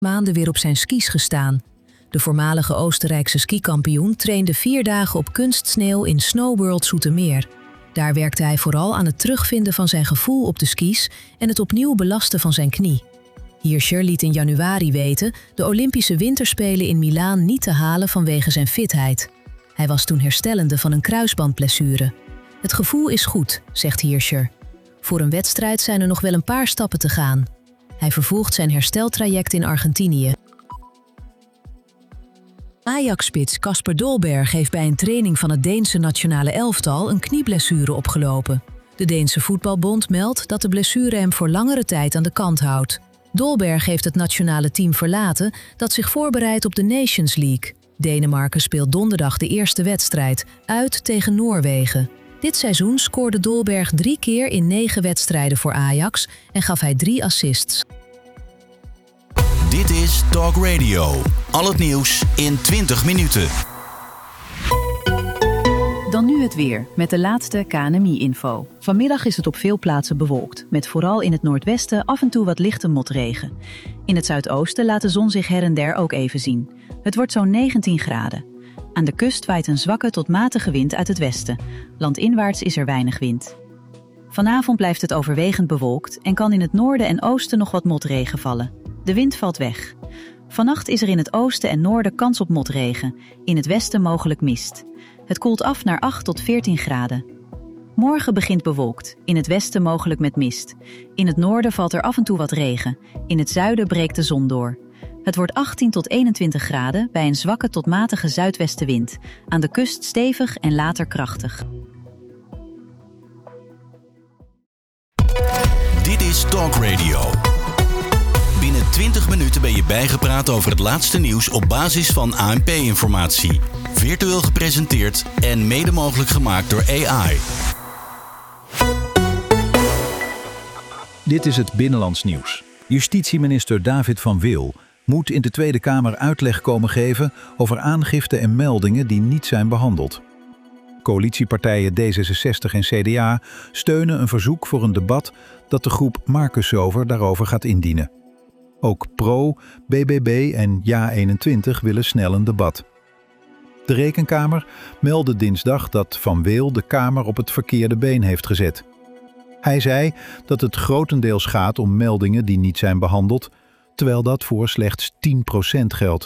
Maanden weer op zijn skis gestaan. De voormalige Oostenrijkse skikampioen trainde 4 dagen op kunstsneeuw in Snowworld Zoetermeer. Daar werkte hij vooral aan het terugvinden van zijn gevoel op de skis en het opnieuw belasten van zijn knie. Hirscher liet in januari weten de Olympische Winterspelen in Milaan niet te halen vanwege zijn fitheid. Hij was toen herstellende van een kruisbandblessure. Het gevoel is goed, zegt Hirscher. Voor een wedstrijd zijn er nog wel een paar stappen te gaan. Hij vervolgt zijn hersteltraject in Argentinië. Ajax-spits Kasper Dolberg heeft bij een training van het Deense nationale elftal een knieblessure opgelopen. De Deense voetbalbond meldt dat de blessure hem voor langere tijd aan de kant houdt. Dolberg heeft het nationale team verlaten dat zich voorbereidt op de Nations League. Denemarken speelt donderdag de eerste wedstrijd, uit tegen Noorwegen. Dit seizoen scoorde Dolberg 3 keer in 9 wedstrijden voor Ajax en gaf hij 3 assists. Dit is Talk Radio. Al het nieuws in 20 minuten. Dan nu het weer, met de laatste KNMI-info. Vanmiddag is het op veel plaatsen bewolkt, met vooral in het noordwesten af en toe wat lichte motregen. In het zuidoosten laat de zon zich her en der ook even zien. Het wordt zo'n 19 graden. Aan de kust waait een zwakke tot matige wind uit het westen. Landinwaarts is er weinig wind. Vanavond blijft het overwegend bewolkt en kan in het noorden en oosten nog wat motregen vallen. De wind valt weg. Vannacht is er in het oosten en noorden kans op motregen, in het westen mogelijk mist. Het koelt af naar 8 tot 14 graden. Morgen begint bewolkt, in het westen mogelijk met mist. In het noorden valt er af en toe wat regen, in het zuiden breekt de zon door. Het wordt 18 tot 21 graden bij een zwakke tot matige zuidwestenwind. Aan de kust stevig en later krachtig. Dit is Talk Radio. Binnen 20 minuten ben je bijgepraat over het laatste nieuws op basis van ANP-informatie. Virtueel gepresenteerd en mede mogelijk gemaakt door AI. Dit is het Binnenlands nieuws. Justitieminister David van Wil moet in de Tweede Kamer uitleg komen geven over aangiften en meldingen die niet zijn behandeld. Coalitiepartijen D66 en CDA steunen een verzoek voor een debat dat de groep Marcussover daarover gaat indienen. Ook PRO, BBB en JA21 willen snel een debat. De Rekenkamer meldde dinsdag dat Van Wil de Kamer op het verkeerde been heeft gezet. Hij zei dat het grotendeels gaat om meldingen die niet zijn behandeld, terwijl dat voor slechts 10% geldt.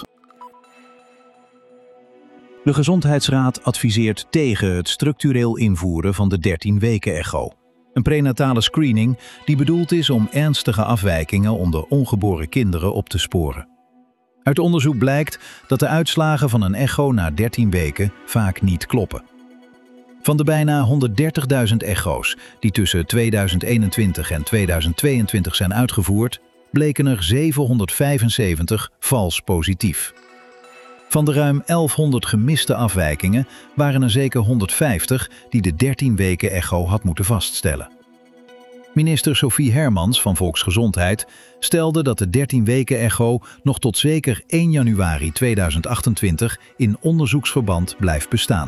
De Gezondheidsraad adviseert tegen het structureel invoeren van de 13-weken-echo. Een prenatale screening die bedoeld is om ernstige afwijkingen onder ongeboren kinderen op te sporen. Uit onderzoek blijkt dat de uitslagen van een echo na 13 weken vaak niet kloppen. Van de bijna 130.000 echo's die tussen 2021 en 2022 zijn uitgevoerd, bleken er 775 vals positief. Van de ruim 1100 gemiste afwijkingen waren er zeker 150 die de 13-weken-echo had moeten vaststellen. Minister Sophie Hermans van Volksgezondheid stelde dat de 13-weken-echo nog tot zeker 1 januari 2028 in onderzoeksverband blijft bestaan.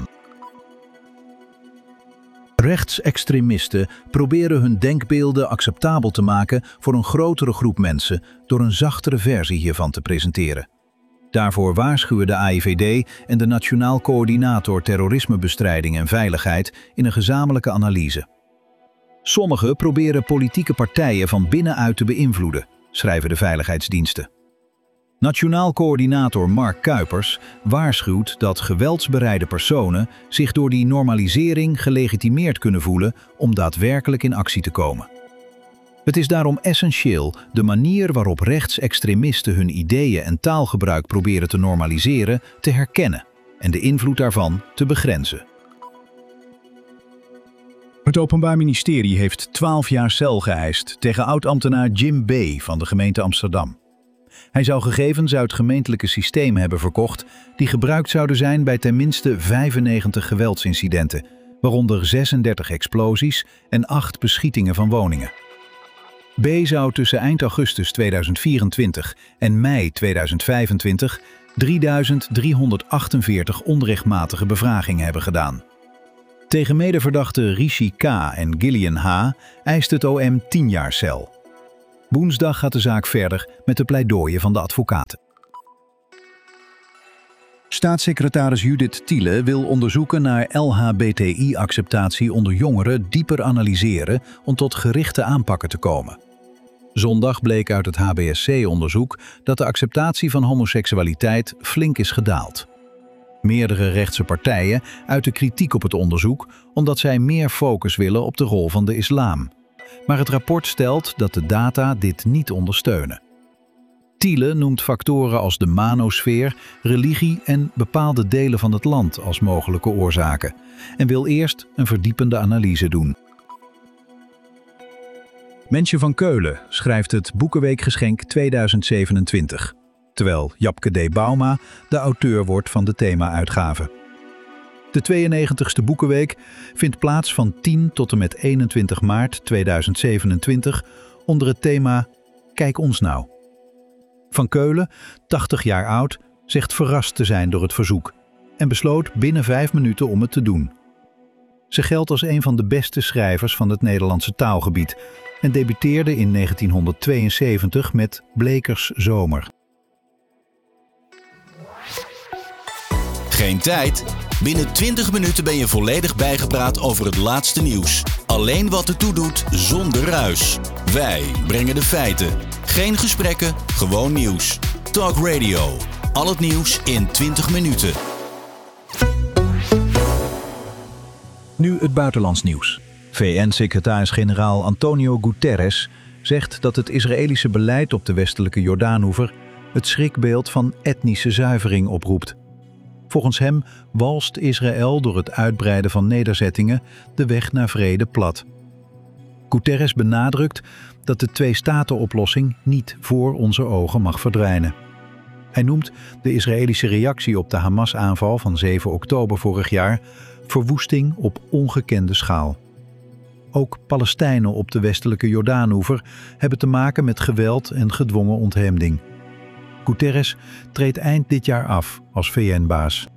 Rechtsextremisten proberen hun denkbeelden acceptabel te maken voor een grotere groep mensen door een zachtere versie hiervan te presenteren. Daarvoor waarschuwen de AIVD en de Nationaal Coördinator Terrorismebestrijding en Veiligheid in een gezamenlijke analyse. Sommigen proberen politieke partijen van binnenuit te beïnvloeden, schrijven de veiligheidsdiensten. Nationaal Coördinator Mark Kuipers waarschuwt dat geweldsbereide personen zich door die normalisering gelegitimeerd kunnen voelen om daadwerkelijk in actie te komen. Het is daarom essentieel de manier waarop rechtsextremisten hun ideeën en taalgebruik proberen te normaliseren te herkennen en de invloed daarvan te begrenzen. Het Openbaar Ministerie heeft 12 jaar cel geëist tegen oud-ambtenaar Jim B. van de gemeente Amsterdam. Hij zou gegevens uit het gemeentelijke systeem hebben verkocht die gebruikt zouden zijn bij tenminste 95 geweldsincidenten, waaronder 36 explosies en 8 beschietingen van woningen. B. zou tussen eind augustus 2024 en mei 2025 3.348 onrechtmatige bevragingen hebben gedaan. Tegen medeverdachten Rishi K. en Gillian H. eist het OM 10 jaar cel. Woensdag gaat de zaak verder met de pleidooien van de advocaten. Staatssecretaris Judith Thiele wil onderzoeken naar LHBTI-acceptatie onder jongeren dieper analyseren om tot gerichte aanpakken te komen. Zondag bleek uit het HBSC-onderzoek dat de acceptatie van homoseksualiteit flink is gedaald. Meerdere rechtse partijen uiten kritiek op het onderzoek omdat zij meer focus willen op de rol van de islam. Maar het rapport stelt dat de data dit niet ondersteunen. Thiele noemt factoren als de manosfeer, religie en bepaalde delen van het land als mogelijke oorzaken en wil eerst een verdiepende analyse doen. Mensje van Keulen schrijft het Boekenweekgeschenk 2027, terwijl Japke D. Bauma de auteur wordt van de thema-uitgave. De 92e Boekenweek vindt plaats van 10 tot en met 21 maart 2027 onder het thema Kijk ons nou. Van Keulen, 80 jaar oud, zegt verrast te zijn door het verzoek en besloot binnen 5 minuten om het te doen. Ze geldt als een van de beste schrijvers van het Nederlandse taalgebied en debuteerde in 1972 met Blekers Zomer. Geen tijd? Binnen 20 minuten ben je volledig bijgepraat over het laatste nieuws. Alleen wat ertoe doet, zonder ruis. Wij brengen de feiten. Geen gesprekken, gewoon nieuws. Talk Radio. Al het nieuws in 20 minuten. Nu het buitenlands nieuws. VN-secretaris-generaal Antonio Guterres zegt dat het Israëlische beleid op de westelijke Jordaanoever het schrikbeeld van etnische zuivering oproept. Volgens hem walst Israël door het uitbreiden van nederzettingen de weg naar vrede plat. Guterres benadrukt dat de twee-staten-oplossing niet voor onze ogen mag verdwijnen. Hij noemt de Israëlische reactie op de Hamas-aanval van 7 oktober vorig jaar verwoesting op ongekende schaal. Ook Palestijnen op de westelijke Jordaanoever hebben te maken met geweld en gedwongen ontheemding. Guterres treedt eind dit jaar af als VN-baas.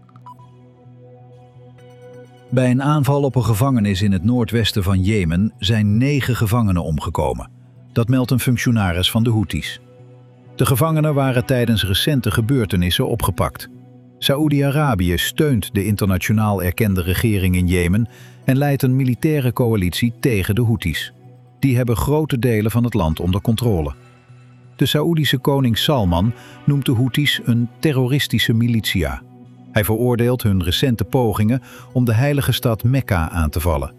Bij een aanval op een gevangenis in het noordwesten van Jemen zijn 9 gevangenen omgekomen. Dat meldt een functionaris van de Houthis. De gevangenen waren tijdens recente gebeurtenissen opgepakt. Saoedi-Arabië steunt de internationaal erkende regering in Jemen en leidt een militaire coalitie tegen de Houthis. Die hebben grote delen van het land onder controle. De Saoedische koning Salman noemt de Houthis een terroristische militia. Hij veroordeelt hun recente pogingen om de heilige stad Mekka aan te vallen.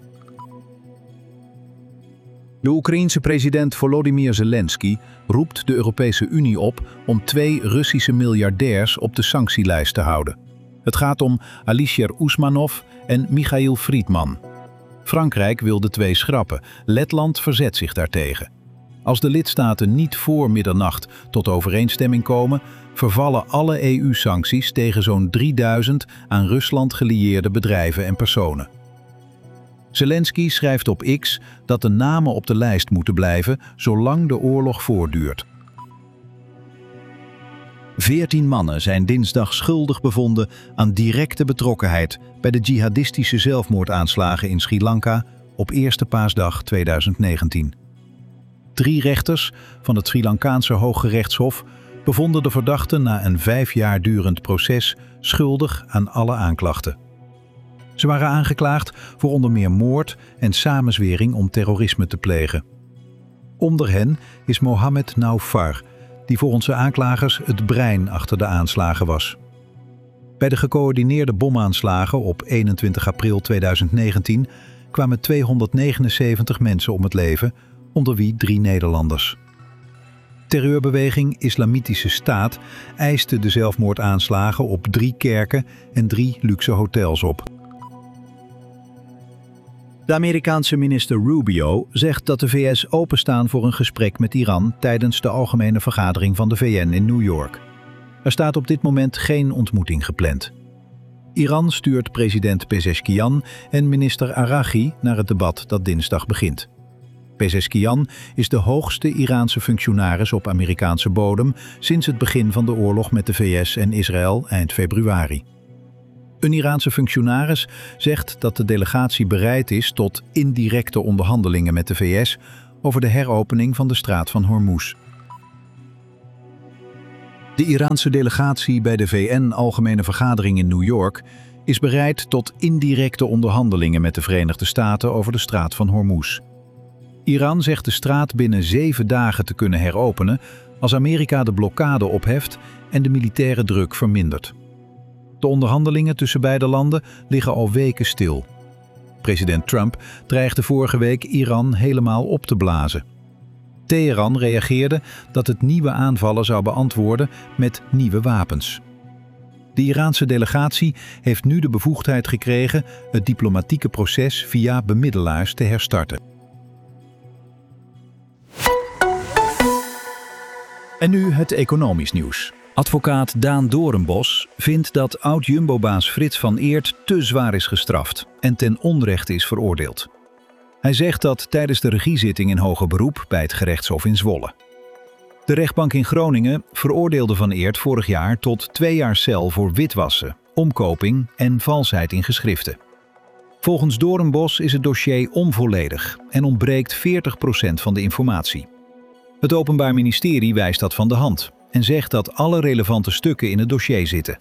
De Oekraïense president Volodymyr Zelensky roept de Europese Unie op om 2 Russische miljardairs op de sanctielijst te houden. Het gaat om Alisher Usmanov en Michail Friedman. Frankrijk wil de 2 schrappen. Letland verzet zich daartegen. Als de lidstaten niet voor middernacht tot overeenstemming komen, vervallen alle EU-sancties tegen zo'n 3000 aan Rusland gelieerde bedrijven en personen. Zelensky schrijft op X dat de namen op de lijst moeten blijven zolang de oorlog voortduurt. 14 mannen zijn dinsdag schuldig bevonden aan directe betrokkenheid bij de jihadistische zelfmoordaanslagen in Sri Lanka op Eerste Paasdag 2019. 3 rechters van het Sri Lankaanse Hooggerechtshof bevonden de verdachten na een 5 jaar durend proces schuldig aan alle aanklachten. Ze waren aangeklaagd voor onder meer moord en samenzwering om terrorisme te plegen. Onder hen is Mohammed Naufar, die volgens de aanklagers het brein achter de aanslagen was. Bij de gecoördineerde bomaanslagen op 21 april 2019 kwamen 279 mensen om het leven, onder wie 3 Nederlanders. Terreurbeweging Islamitische Staat eiste de zelfmoordaanslagen op 3 kerken en 3 luxe hotels op. De Amerikaanse minister Rubio zegt dat de VS openstaan voor een gesprek met Iran tijdens de algemene vergadering van de VN in New York. Er staat op dit moment geen ontmoeting gepland. Iran stuurt president Pezeshkian en minister Araghi naar het debat dat dinsdag begint. Pezeshkian is de hoogste Iraanse functionaris op Amerikaanse bodem sinds het begin van de oorlog met de VS en Israël eind februari. Een Iraanse functionaris zegt dat de delegatie bereid is tot indirecte onderhandelingen met de VS over de heropening van de straat van Hormuz. De Iraanse delegatie bij de VN-algemene vergadering in New York is bereid tot indirecte onderhandelingen met de Verenigde Staten over de straat van Hormuz. Iran zegt de straat binnen 7 dagen te kunnen heropenen als Amerika de blokkade opheft en de militaire druk vermindert. De onderhandelingen tussen beide landen liggen al weken stil. President Trump dreigde vorige week Iran helemaal op te blazen. Teheran reageerde dat het nieuwe aanvallen zou beantwoorden met nieuwe wapens. De Iraanse delegatie heeft nu de bevoegdheid gekregen het diplomatieke proces via bemiddelaars te herstarten. En nu het economisch nieuws. Advocaat Daan Doornbos vindt dat oud-Jumbo-baas Frits van Eert te zwaar is gestraft en ten onrechte is veroordeeld. Hij zegt dat tijdens de regiezitting in hoger beroep bij het gerechtshof in Zwolle. De rechtbank in Groningen veroordeelde Van Eert vorig jaar tot 2 jaar cel voor witwassen, omkoping en valsheid in geschriften. Volgens Doornbos is het dossier onvolledig en ontbreekt 40% van de informatie. Het Openbaar Ministerie wijst dat van de hand en zegt dat alle relevante stukken in het dossier zitten.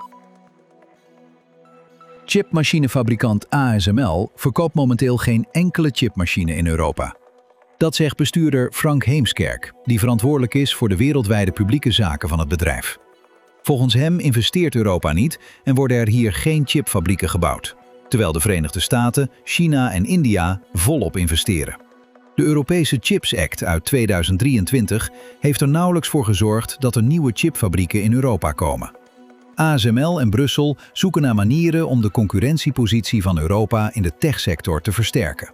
Chipmachinefabrikant ASML verkoopt momenteel geen enkele chipmachine in Europa. Dat zegt bestuurder Frank Heemskerk, die verantwoordelijk is voor de wereldwijde publieke zaken van het bedrijf. Volgens hem investeert Europa niet en worden er hier geen chipfabrieken gebouwd, terwijl de Verenigde Staten, China en India volop investeren. De Europese Chips Act uit 2023 heeft er nauwelijks voor gezorgd dat er nieuwe chipfabrieken in Europa komen. ASML en Brussel zoeken naar manieren om de concurrentiepositie van Europa in de techsector te versterken.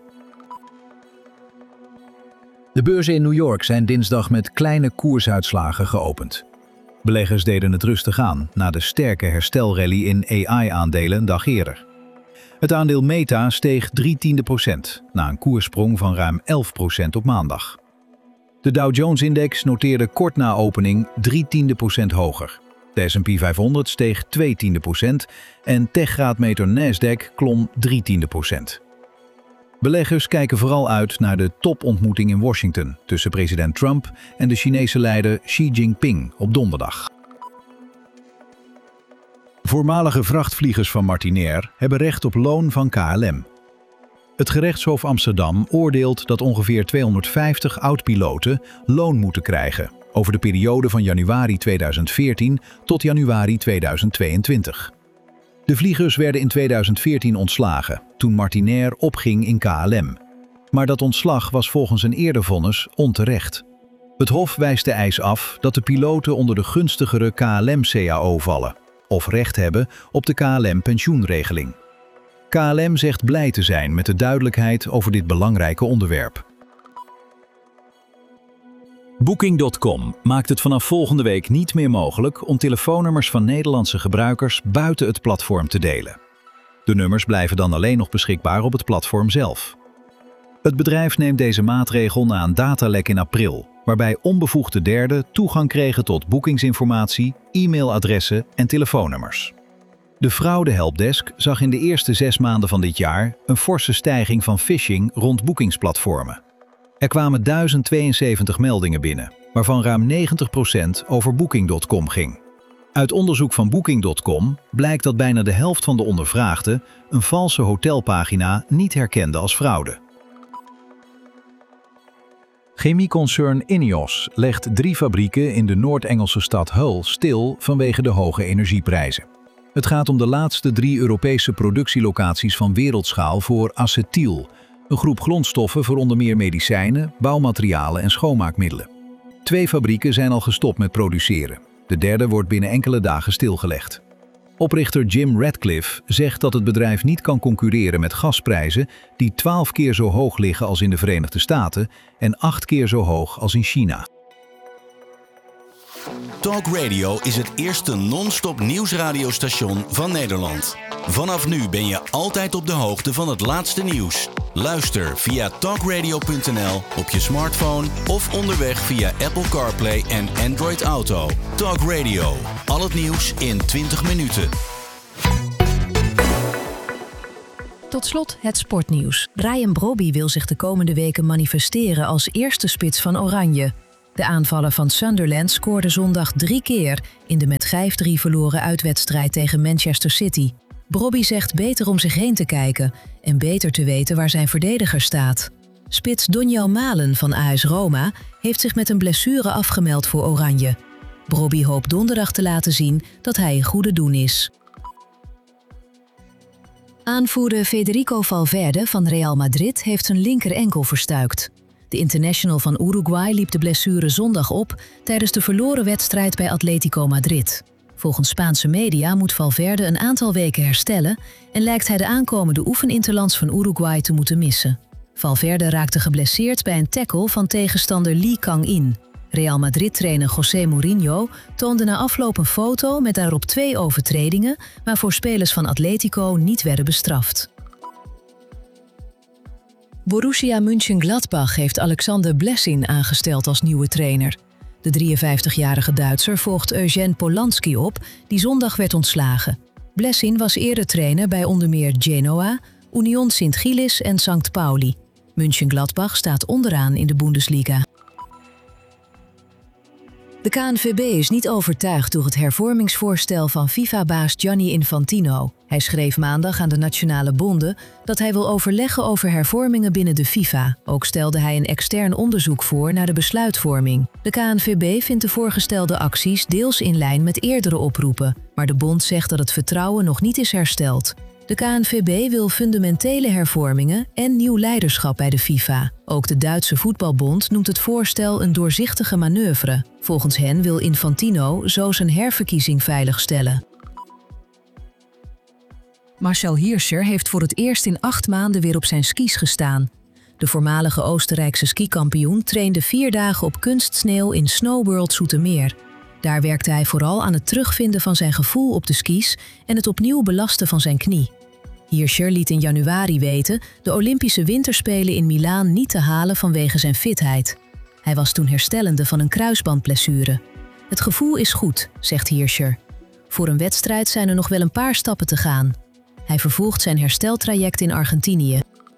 De beurzen in New York zijn dinsdag met kleine koersuitslagen geopend. Beleggers deden het rustig aan na de sterke herstelrally in AI-aandelen een dag eerder. Het aandeel Meta steeg 0,3% na een koerssprong van ruim 11% op maandag. De Dow Jones-index noteerde kort na opening 0,3% hoger. De S&P 500 steeg 0,2% en techgraadmeter Nasdaq klom 0,3%. Beleggers kijken vooral uit naar de topontmoeting in Washington tussen president Trump en de Chinese leider Xi Jinping op donderdag. Voormalige vrachtvliegers van Martinair hebben recht op loon van KLM. Het gerechtshof Amsterdam oordeelt dat ongeveer 250 oud-piloten loon moeten krijgen over de periode van januari 2014 tot januari 2022. De vliegers werden in 2014 ontslagen toen Martinair opging in KLM. Maar dat ontslag was volgens een eerder vonnis onterecht. Het hof wijst de eis af dat de piloten onder de gunstigere KLM-CAO vallen of recht hebben op de KLM-pensioenregeling. KLM zegt blij te zijn met de duidelijkheid over dit belangrijke onderwerp. Booking.com maakt het vanaf volgende week niet meer mogelijk om telefoonnummers van Nederlandse gebruikers buiten het platform te delen. De nummers blijven dan alleen nog beschikbaar op het platform zelf. Het bedrijf neemt deze maatregel na een datalek in april, waarbij onbevoegde derden toegang kregen tot boekingsinformatie, e-mailadressen en telefoonnummers. De fraude-helpdesk zag in de eerste 6 maanden van dit jaar een forse stijging van phishing rond boekingsplatformen. Er kwamen 1072 meldingen binnen, waarvan ruim 90% over Booking.com ging. Uit onderzoek van Booking.com blijkt dat bijna de helft van de ondervraagden een valse hotelpagina niet herkende als fraude. Chemieconcern INEOS legt 3 fabrieken in de Noord-Engelse stad Hull stil vanwege de hoge energieprijzen. Het gaat om de laatste 3 Europese productielocaties van wereldschaal voor acetyl, een groep grondstoffen voor onder meer medicijnen, bouwmaterialen en schoonmaakmiddelen. 2 fabrieken zijn al gestopt met produceren. De derde wordt binnen enkele dagen stilgelegd. Oprichter Jim Ratcliffe zegt dat het bedrijf niet kan concurreren met gasprijzen die 12 keer zo hoog liggen als in de Verenigde Staten en 8 keer zo hoog als in China. Talk Radio is het eerste non-stop nieuwsradiostation van Nederland. Vanaf nu ben je altijd op de hoogte van het laatste nieuws. Luister via talkradio.nl op je smartphone of onderweg via Apple CarPlay en Android Auto. Talk Radio. Al het nieuws in 20 minuten. Tot slot het sportnieuws. Bryan Brobby wil zich de komende weken manifesteren als eerste spits van Oranje. De aanvaller van Sunderland scoorde zondag 3 keer in de met 5-3 verloren uitwedstrijd tegen Manchester City. Brobby zegt beter om zich heen te kijken en beter te weten waar zijn verdediger staat. Spits Donjel Malen van AS Roma heeft zich met een blessure afgemeld voor Oranje. Brobby hoopt donderdag te laten zien dat hij in goede doen is. Aanvoerder Federico Valverde van Real Madrid heeft zijn linker enkel verstuikt. De international van Uruguay liep de blessure zondag op tijdens de verloren wedstrijd bij Atletico Madrid. Volgens Spaanse media moet Valverde een aantal weken herstellen en lijkt hij de aankomende oefeninterlands van Uruguay te moeten missen. Valverde raakte geblesseerd bij een tackle van tegenstander Lee Kang-in. Real Madrid-trainer José Mourinho toonde na afloop een foto met daarop 2 overtredingen, waarvoor spelers van Atletico niet werden bestraft. Borussia Mönchengladbach heeft Alexander Blessin aangesteld als nieuwe trainer. De 53-jarige Duitser volgt Eugen Polanski op, die zondag werd ontslagen. Blessin was eerder trainer bij onder meer Genoa, Union Sint-Gillis en St. Pauli. Mönchengladbach staat onderaan in de Bundesliga. De KNVB is niet overtuigd door het hervormingsvoorstel van FIFA-baas Gianni Infantino. Hij schreef maandag aan de nationale bonden dat hij wil overleggen over hervormingen binnen de FIFA. Ook stelde hij een extern onderzoek voor naar de besluitvorming. De KNVB vindt de voorgestelde acties deels in lijn met eerdere oproepen, maar de bond zegt dat het vertrouwen nog niet is hersteld. De KNVB wil fundamentele hervormingen en nieuw leiderschap bij de FIFA. Ook de Duitse voetbalbond noemt het voorstel een doorzichtige manoeuvre. Volgens hen wil Infantino zo zijn herverkiezing veiligstellen. Marcel Hirscher heeft voor het eerst in 8 maanden weer op zijn skis gestaan. De voormalige Oostenrijkse skikampioen trainde 4 dagen op kunstsneeuw in Snowworld Zoetermeer. Daar werkte hij vooral aan het terugvinden van zijn gevoel op de skis en het opnieuw belasten van zijn knie. Hirscher liet in januari weten de Olympische Winterspelen in Milaan niet te halen vanwege zijn fitheid. Hij was toen herstellende van een kruisbandblessure. Het gevoel is goed, zegt Hirscher. Voor een wedstrijd zijn er nog wel een paar stappen te gaan. Hij vervolgt zijn hersteltraject in Argentinië.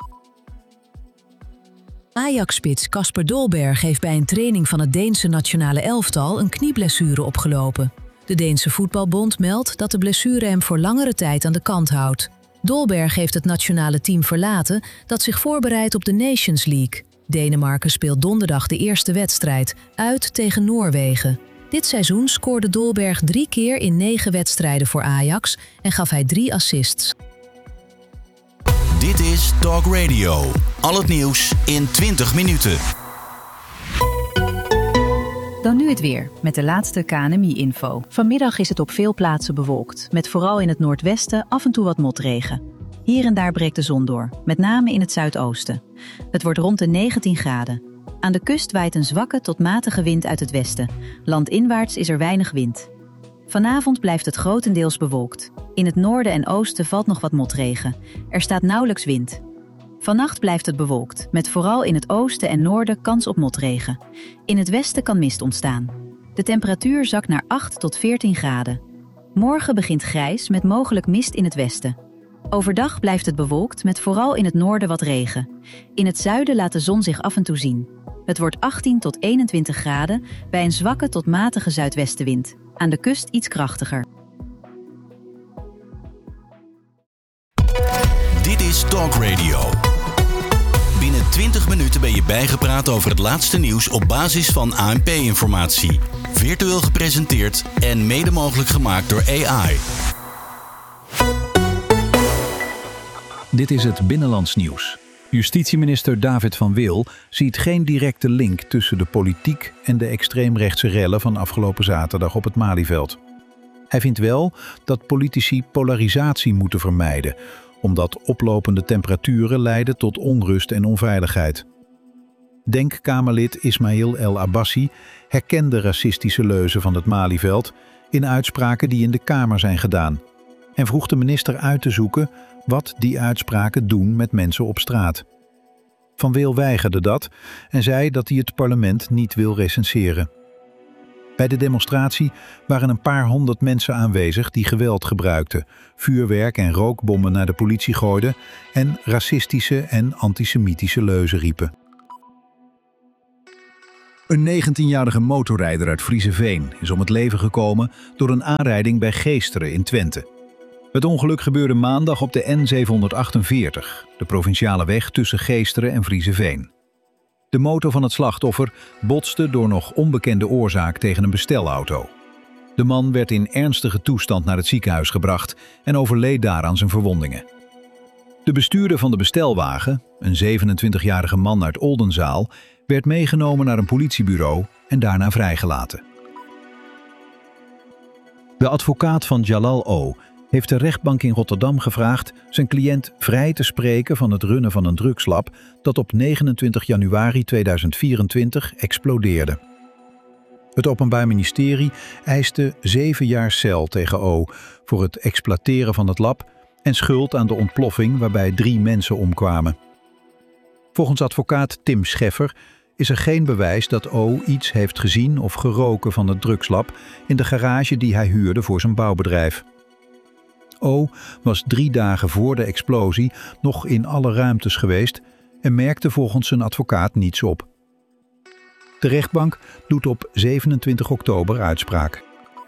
Ajax-spits Kasper Dolberg heeft bij een training van het Deense nationale elftal een knieblessure opgelopen. De Deense voetbalbond meldt dat de blessure hem voor langere tijd aan de kant houdt. Dolberg heeft het nationale team verlaten dat zich voorbereidt op de Nations League. Denemarken speelt donderdag de eerste wedstrijd, uit tegen Noorwegen. Dit seizoen scoorde Dolberg 3 keer in 9 wedstrijden voor Ajax en gaf hij 3 assists. Dit is Talk Radio. Al het nieuws in 20 minuten. Dan nu het weer, met de laatste KNMI-info. Vanmiddag is het op veel plaatsen bewolkt, met vooral in het noordwesten af en toe wat motregen. Hier en daar breekt de zon door, met name in het zuidoosten. Het wordt rond de 19 graden. Aan de kust waait een zwakke tot matige wind uit het westen. Landinwaarts is er weinig wind. Vanavond blijft het grotendeels bewolkt. In het noorden en oosten valt nog wat motregen. Er staat nauwelijks wind. Vannacht blijft het bewolkt, met vooral in het oosten en noorden kans op motregen. In het westen kan mist ontstaan. De temperatuur zakt naar 8 tot 14 graden. Morgen begint grijs met mogelijk mist in het westen. Overdag blijft het bewolkt met vooral in het noorden wat regen. In het zuiden laat de zon zich af en toe zien. Het wordt 18 tot 21 graden bij een zwakke tot matige zuidwestenwind. Aan de kust iets krachtiger. Dit is Talk Radio. Binnen 20 minuten ben je bijgepraat over het laatste nieuws op basis van ANP-informatie. Virtueel gepresenteerd en mede mogelijk gemaakt door AI. Dit is het Binnenlands Nieuws. Justitieminister David van Wil ziet geen directe link tussen de politiek en de extreemrechtse rellen van afgelopen zaterdag op het Malieveld. Hij vindt wel dat politici polarisatie moeten vermijden, omdat oplopende temperaturen leiden tot onrust en onveiligheid. Denkkamerlid Ismail El Abbassi herkende racistische leuzen van het Malieveld in uitspraken die in de Kamer zijn gedaan en vroeg de minister uit te zoeken wat die uitspraken doen met mensen op straat. Van Wil weigerde dat en zei dat hij het parlement niet wil recenseren. Bij de demonstratie waren een paar honderd mensen aanwezig die geweld gebruikten, vuurwerk en rookbommen naar de politie gooiden en racistische en antisemitische leuzen riepen. Een 19-jarige motorrijder uit Frieseveen is om het leven gekomen door een aanrijding bij Geesteren in Twente. Het ongeluk gebeurde maandag op de N748, de provinciale weg tussen Geesteren en Frieseveen. De motor van het slachtoffer botste door nog onbekende oorzaak tegen een bestelauto. De man werd in ernstige toestand naar het ziekenhuis gebracht en overleed daar aan zijn verwondingen. De bestuurder van de bestelwagen, een 27-jarige man uit Oldenzaal, werd meegenomen naar een politiebureau en daarna vrijgelaten. De advocaat van Jalal O. heeft de rechtbank in Rotterdam gevraagd zijn cliënt vrij te spreken van het runnen van een drugslab dat op 29 januari 2024 explodeerde. Het Openbaar Ministerie eiste 7 jaar cel tegen O. voor het exploiteren van het lab en schuld aan de ontploffing waarbij 3 mensen omkwamen. Volgens advocaat Tim Scheffer is er geen bewijs dat O. iets heeft gezien of geroken van het drugslab in de garage die hij huurde voor zijn bouwbedrijf. O. was 3 dagen voor de explosie nog in alle ruimtes geweest en merkte volgens zijn advocaat niets op. De rechtbank doet op 27 oktober uitspraak.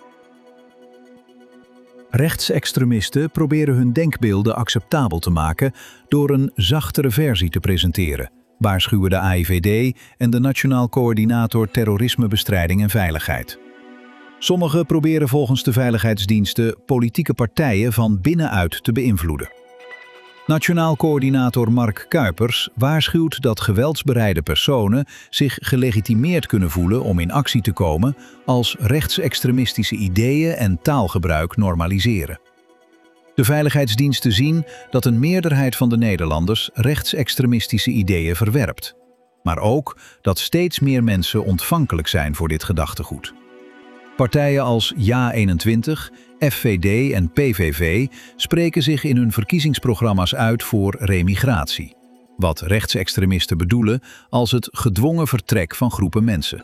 Rechtsextremisten proberen hun denkbeelden acceptabel te maken door een zachtere versie te presenteren, waarschuwen de AIVD en de Nationaal Coördinator Terrorismebestrijding en Veiligheid. Sommigen proberen volgens de veiligheidsdiensten politieke partijen van binnenuit te beïnvloeden. Nationaal Coördinator Mark Kuipers waarschuwt dat geweldsbereide personen zich gelegitimeerd kunnen voelen om in actie te komen als rechtsextremistische ideeën en taalgebruik normaliseren. De veiligheidsdiensten zien dat een meerderheid van de Nederlanders rechtsextremistische ideeën verwerpt, maar ook dat steeds meer mensen ontvankelijk zijn voor dit gedachtegoed. Partijen als JA21, FVD en PVV spreken zich in hun verkiezingsprogramma's uit voor remigratie, wat rechtsextremisten bedoelen als het gedwongen vertrek van groepen mensen.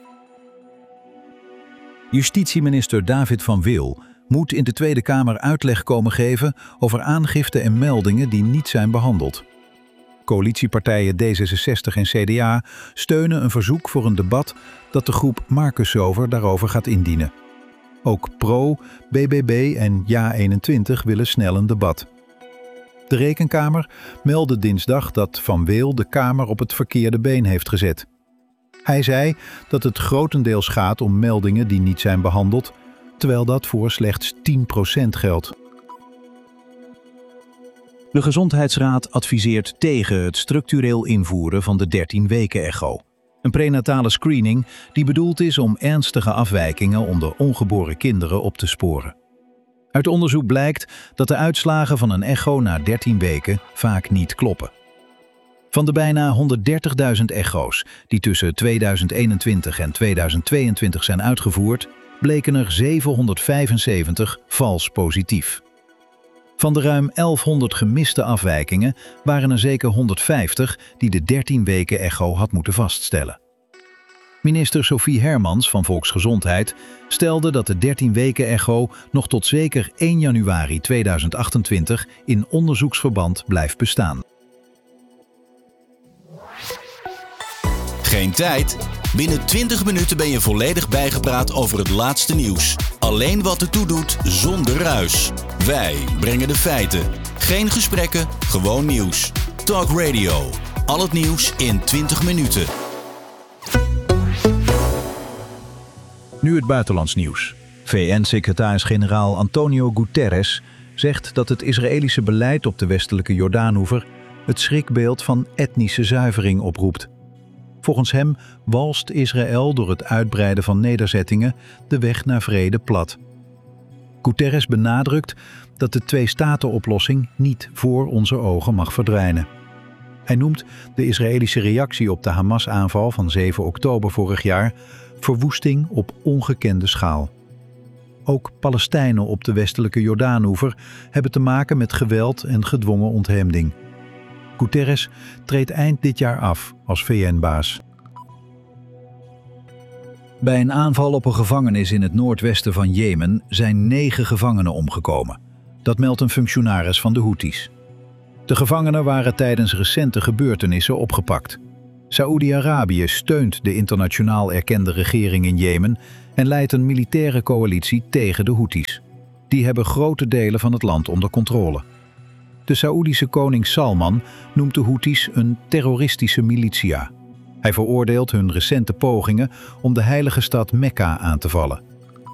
Justitieminister David van Wil moet in de Tweede Kamer uitleg komen geven over aangifte en meldingen die niet zijn behandeld. Coalitiepartijen D66 en CDA steunen een verzoek voor een debat dat de groep Marcussover daarover gaat indienen. Ook PRO, BBB en JA21 willen snel een debat. De Rekenkamer meldde dinsdag dat Van Wil de Kamer op het verkeerde been heeft gezet. Hij zei dat het grotendeels gaat om meldingen die niet zijn behandeld, terwijl dat voor slechts 10% geldt. De Gezondheidsraad adviseert tegen het structureel invoeren van de 13-weken-echo. Een prenatale screening die bedoeld is om ernstige afwijkingen onder ongeboren kinderen op te sporen. Uit onderzoek blijkt dat de uitslagen van een echo na 13 weken vaak niet kloppen. Van de bijna 130.000 echo's die tussen 2021 en 2022 zijn uitgevoerd, bleken er 775 vals positief. Van de ruim 1100 gemiste afwijkingen waren er zeker 150 die de 13-weken-echo had moeten vaststellen. Minister Sophie Hermans van Volksgezondheid stelde dat de 13-weken-echo nog tot zeker 1 januari 2028 in onderzoeksverband blijft bestaan. Geen tijd? Binnen 20 minuten ben je volledig bijgepraat over het laatste nieuws. Alleen wat ertoe doet, zonder ruis. Wij brengen de feiten. Geen gesprekken, gewoon nieuws. Talk Radio. Al het nieuws in 20 minuten. Nu het buitenlands nieuws. VN-secretaris-generaal Antonio Guterres zegt dat het Israëlische beleid op de westelijke Jordaanoever het schrikbeeld van etnische zuivering oproept. Volgens hem walst Israël door het uitbreiden van nederzettingen de weg naar vrede plat. Guterres benadrukt dat de twee-staten-oplossing niet voor onze ogen mag verdwijnen. Hij noemt de Israëlische reactie op de Hamas-aanval van 7 oktober vorig jaar verwoesting op ongekende schaal. Ook Palestijnen op de westelijke Jordaanoever hebben te maken met geweld en gedwongen ontheemding. Guterres treedt eind dit jaar af als VN-baas. Bij een aanval op een gevangenis in het noordwesten van Jemen zijn 9 gevangenen omgekomen. Dat meldt een functionaris van de Houthis. De gevangenen waren tijdens recente gebeurtenissen opgepakt. Saoedi-Arabië steunt de internationaal erkende regering in Jemen en leidt een militaire coalitie tegen de Houthis. Die hebben grote delen van het land onder controle. De Saoedische koning Salman noemt de Houthis een terroristische militia. Hij veroordeelt hun recente pogingen om de heilige stad Mekka aan te vallen.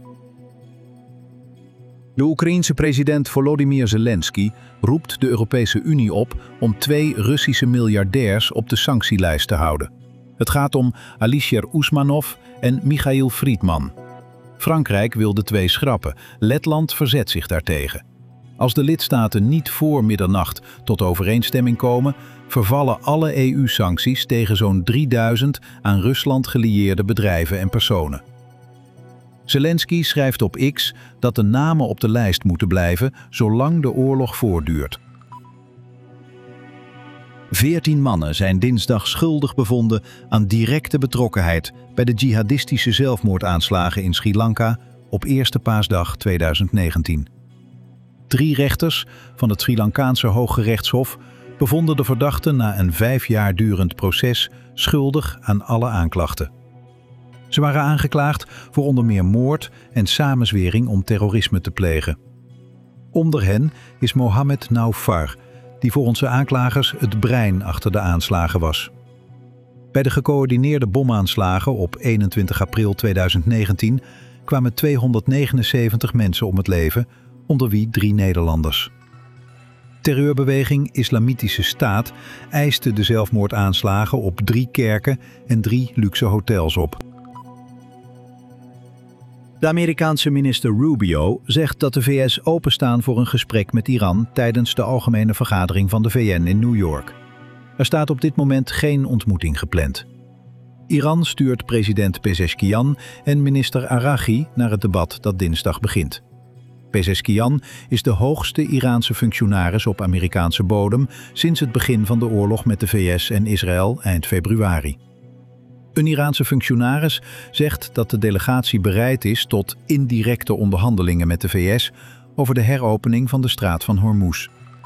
De Oekraïense president Volodymyr Zelensky roept de Europese Unie op om 2 Russische miljardairs op de sanctielijst te houden. Het gaat om Alisher Usmanov en Michail Friedman. Frankrijk wil de 2 schrappen. Letland verzet zich daartegen. Als de lidstaten niet voor middernacht tot overeenstemming komen, vervallen alle EU-sancties tegen zo'n 3000 aan Rusland gelieerde bedrijven en personen. Zelensky schrijft op X dat de namen op de lijst moeten blijven zolang de oorlog voortduurt. 14 mannen zijn dinsdag schuldig bevonden aan directe betrokkenheid bij de jihadistische zelfmoordaanslagen in Sri Lanka op Eerste Paasdag 2019. 3 rechters van het Sri Lankaanse Hooggerechtshof bevonden de verdachten na een 5 jaar durend proces schuldig aan alle aanklachten. Ze waren aangeklaagd voor onder meer moord en samenzwering om terrorisme te plegen. Onder hen is Mohammed Naufar, die volgens de aanklagers het brein achter de aanslagen was. Bij de gecoördineerde bomaanslagen op 21 april 2019 kwamen 279 mensen om het leven, onder wie 3 Nederlanders. Terreurbeweging Islamitische Staat eiste de zelfmoordaanslagen op 3 kerken en 3 luxe hotels op. De Amerikaanse minister Rubio zegt dat de VS openstaan voor een gesprek met Iran tijdens de algemene vergadering van de VN in New York. Er staat op dit moment geen ontmoeting gepland. Iran stuurt president Pezeshkian en minister Araghi naar het debat dat dinsdag begint. Pezeshkian is de hoogste Iraanse functionaris op Amerikaanse bodem sinds het begin van de oorlog met de VS en Israël eind februari. Een Iraanse functionaris zegt dat de delegatie bereid is tot indirecte onderhandelingen met de VS over de heropening van de straat van Hormuz.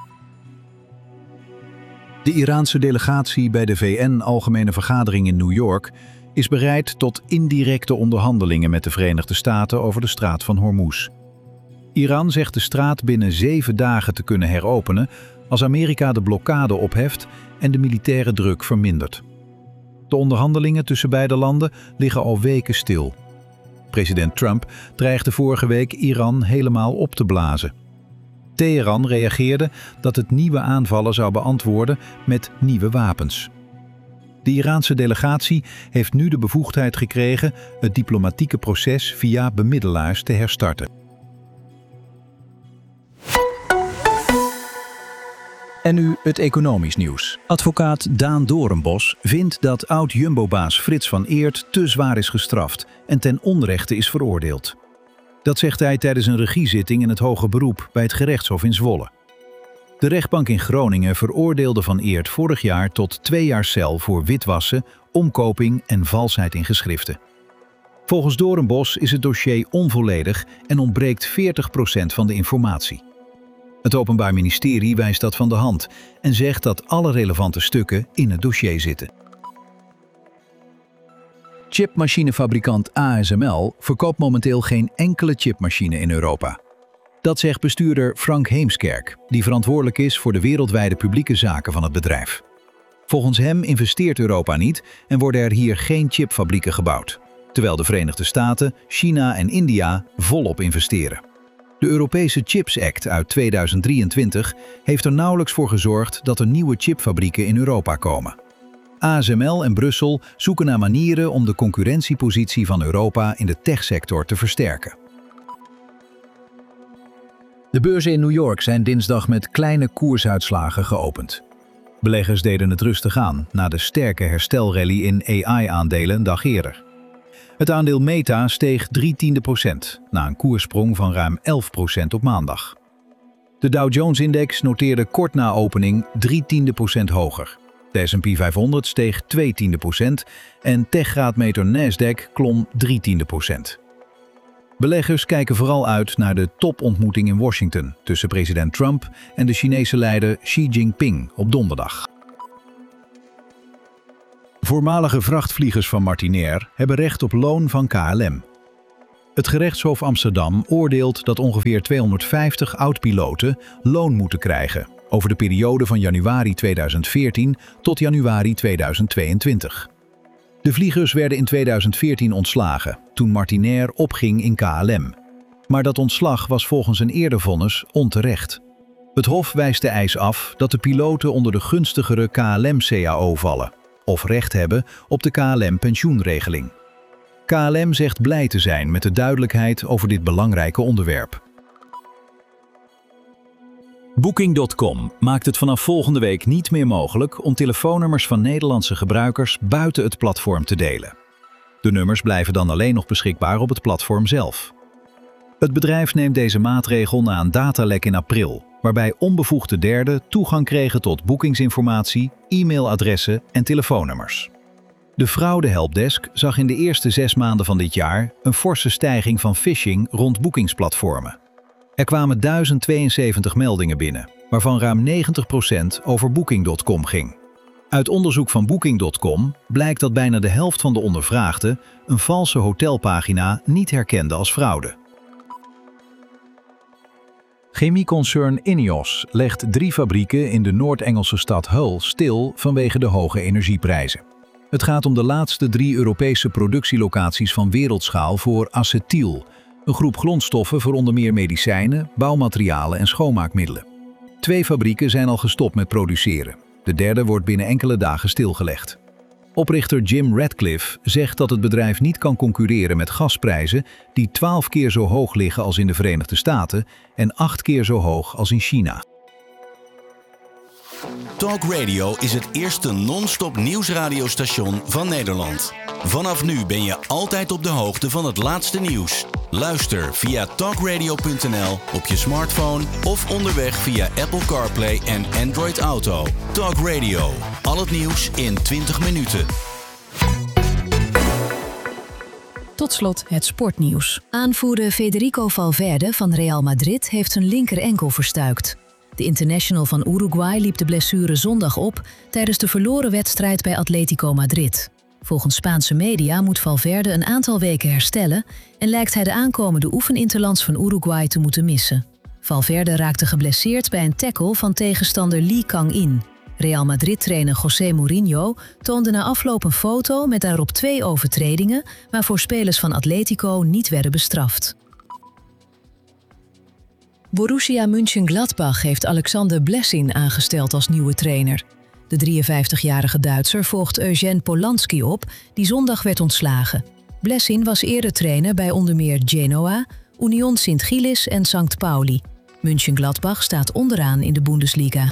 De Iraanse delegatie bij de VN-algemene vergadering in New York is bereid tot indirecte onderhandelingen met de Verenigde Staten over de straat van Hormuz. Iran zegt de straat binnen 7 dagen te kunnen heropenen als Amerika de blokkade opheft en de militaire druk vermindert. De onderhandelingen tussen beide landen liggen al weken stil. President Trump dreigde vorige week Iran helemaal op te blazen. Teheran reageerde dat het nieuwe aanvallen zou beantwoorden met nieuwe wapens. De Iraanse delegatie heeft nu de bevoegdheid gekregen het diplomatieke proces via bemiddelaars te herstarten. En nu het economisch nieuws. Advocaat Daan Doornbos vindt dat oud-Jumbo-baas Frits van Eert te zwaar is gestraft en ten onrechte is veroordeeld. Dat zegt hij tijdens een regiezitting in het hoger beroep bij het gerechtshof in Zwolle. De rechtbank in Groningen veroordeelde Van Eert vorig jaar tot 2 jaar cel voor witwassen, omkoping en valsheid in geschriften. Volgens Doornbos is het dossier onvolledig en ontbreekt 40% van de informatie. Het Openbaar Ministerie wijst dat van de hand en zegt dat alle relevante stukken in het dossier zitten. Chipmachinefabrikant ASML verkoopt momenteel geen enkele chipmachine in Europa. Dat zegt bestuurder Frank Heemskerk, die verantwoordelijk is voor de wereldwijde publieke zaken van het bedrijf. Volgens hem investeert Europa niet en worden er hier geen chipfabrieken gebouwd, terwijl de Verenigde Staten, China en India volop investeren. De Europese Chips Act uit 2023 heeft er nauwelijks voor gezorgd dat er nieuwe chipfabrieken in Europa komen. ASML en Brussel zoeken naar manieren om de concurrentiepositie van Europa in de techsector te versterken. De beurzen in New York zijn dinsdag met kleine koersuitslagen geopend. Beleggers deden het rustig aan na de sterke herstelrally in AI-aandelen een dag eerder. Het aandeel Meta steeg 0,3% na een koerssprong van ruim 11% op maandag. De Dow Jones-index noteerde kort na opening 0,3% hoger. De S&P 500 steeg 0,2% en techgraadmeter Nasdaq klom 0,3%. Beleggers kijken vooral uit naar de topontmoeting in Washington tussen president Trump en de Chinese leider Xi Jinping op donderdag. Voormalige vrachtvliegers van Martinair hebben recht op loon van KLM. Het gerechtshof Amsterdam oordeelt dat ongeveer 250 oud-piloten loon moeten krijgen over de periode van januari 2014 tot januari 2022. De vliegers werden in 2014 ontslagen, toen Martinair opging in KLM. Maar dat ontslag was volgens een eerder vonnis onterecht. Het Hof wijst de eis af dat de piloten onder de gunstigere KLM-CAO vallen, of recht hebben op de KLM-pensioenregeling. KLM zegt blij te zijn met de duidelijkheid over dit belangrijke onderwerp. Booking.com maakt het vanaf volgende week niet meer mogelijk om telefoonnummers van Nederlandse gebruikers buiten het platform te delen. De nummers blijven dan alleen nog beschikbaar op het platform zelf. Het bedrijf neemt deze maatregel na een datalek in april, waarbij onbevoegde derden toegang kregen tot boekingsinformatie, e-mailadressen en telefoonnummers. De fraude-helpdesk zag in de eerste 6 maanden van dit jaar een forse stijging van phishing rond boekingsplatformen. Er kwamen 1072 meldingen binnen, waarvan ruim 90% over Booking.com ging. Uit onderzoek van Booking.com blijkt dat bijna de helft van de ondervraagden een valse hotelpagina niet herkende als fraude. Chemieconcern INEOS legt 3 fabrieken in de Noord-Engelse stad Hull stil vanwege de hoge energieprijzen. Het gaat om de laatste 3 Europese productielocaties van wereldschaal voor acetyl, een groep grondstoffen voor onder meer medicijnen, bouwmaterialen en schoonmaakmiddelen. 2 fabrieken zijn al gestopt met produceren. De derde wordt binnen enkele dagen stilgelegd. Oprichter Jim Ratcliffe zegt dat het bedrijf niet kan concurreren met gasprijzen die 12 keer zo hoog liggen als in de Verenigde Staten en 8 keer zo hoog als in China. Talk Radio is het eerste non-stop nieuwsradiostation van Nederland. Vanaf nu ben je altijd op de hoogte van het laatste nieuws. Luister via talkradio.nl op je smartphone of onderweg via Apple CarPlay en Android Auto. Talk Radio. Al het nieuws in 20 minuten. Tot slot het sportnieuws. Aanvoerder Federico Valverde van Real Madrid heeft zijn linker enkel verstuikt. De international van Uruguay liep de blessure zondag op tijdens de verloren wedstrijd bij Atletico Madrid. Volgens Spaanse media moet Valverde een aantal weken herstellen en lijkt hij de aankomende oefeninterlands van Uruguay te moeten missen. Valverde raakte geblesseerd bij een tackle van tegenstander Lee Kang-in. Real Madrid-trainer José Mourinho toonde na afloop een foto met daarop 2 overtredingen, waarvoor spelers van Atletico niet werden bestraft. Borussia Mönchengladbach heeft Alexander Blessin aangesteld als nieuwe trainer. De 53-jarige Duitser volgt Eugène Polanski op, die zondag werd ontslagen. Blessin was eerder trainer bij onder meer Genoa, Union Sint-Gillis en St. Pauli. Mönchengladbach staat onderaan in de Bundesliga.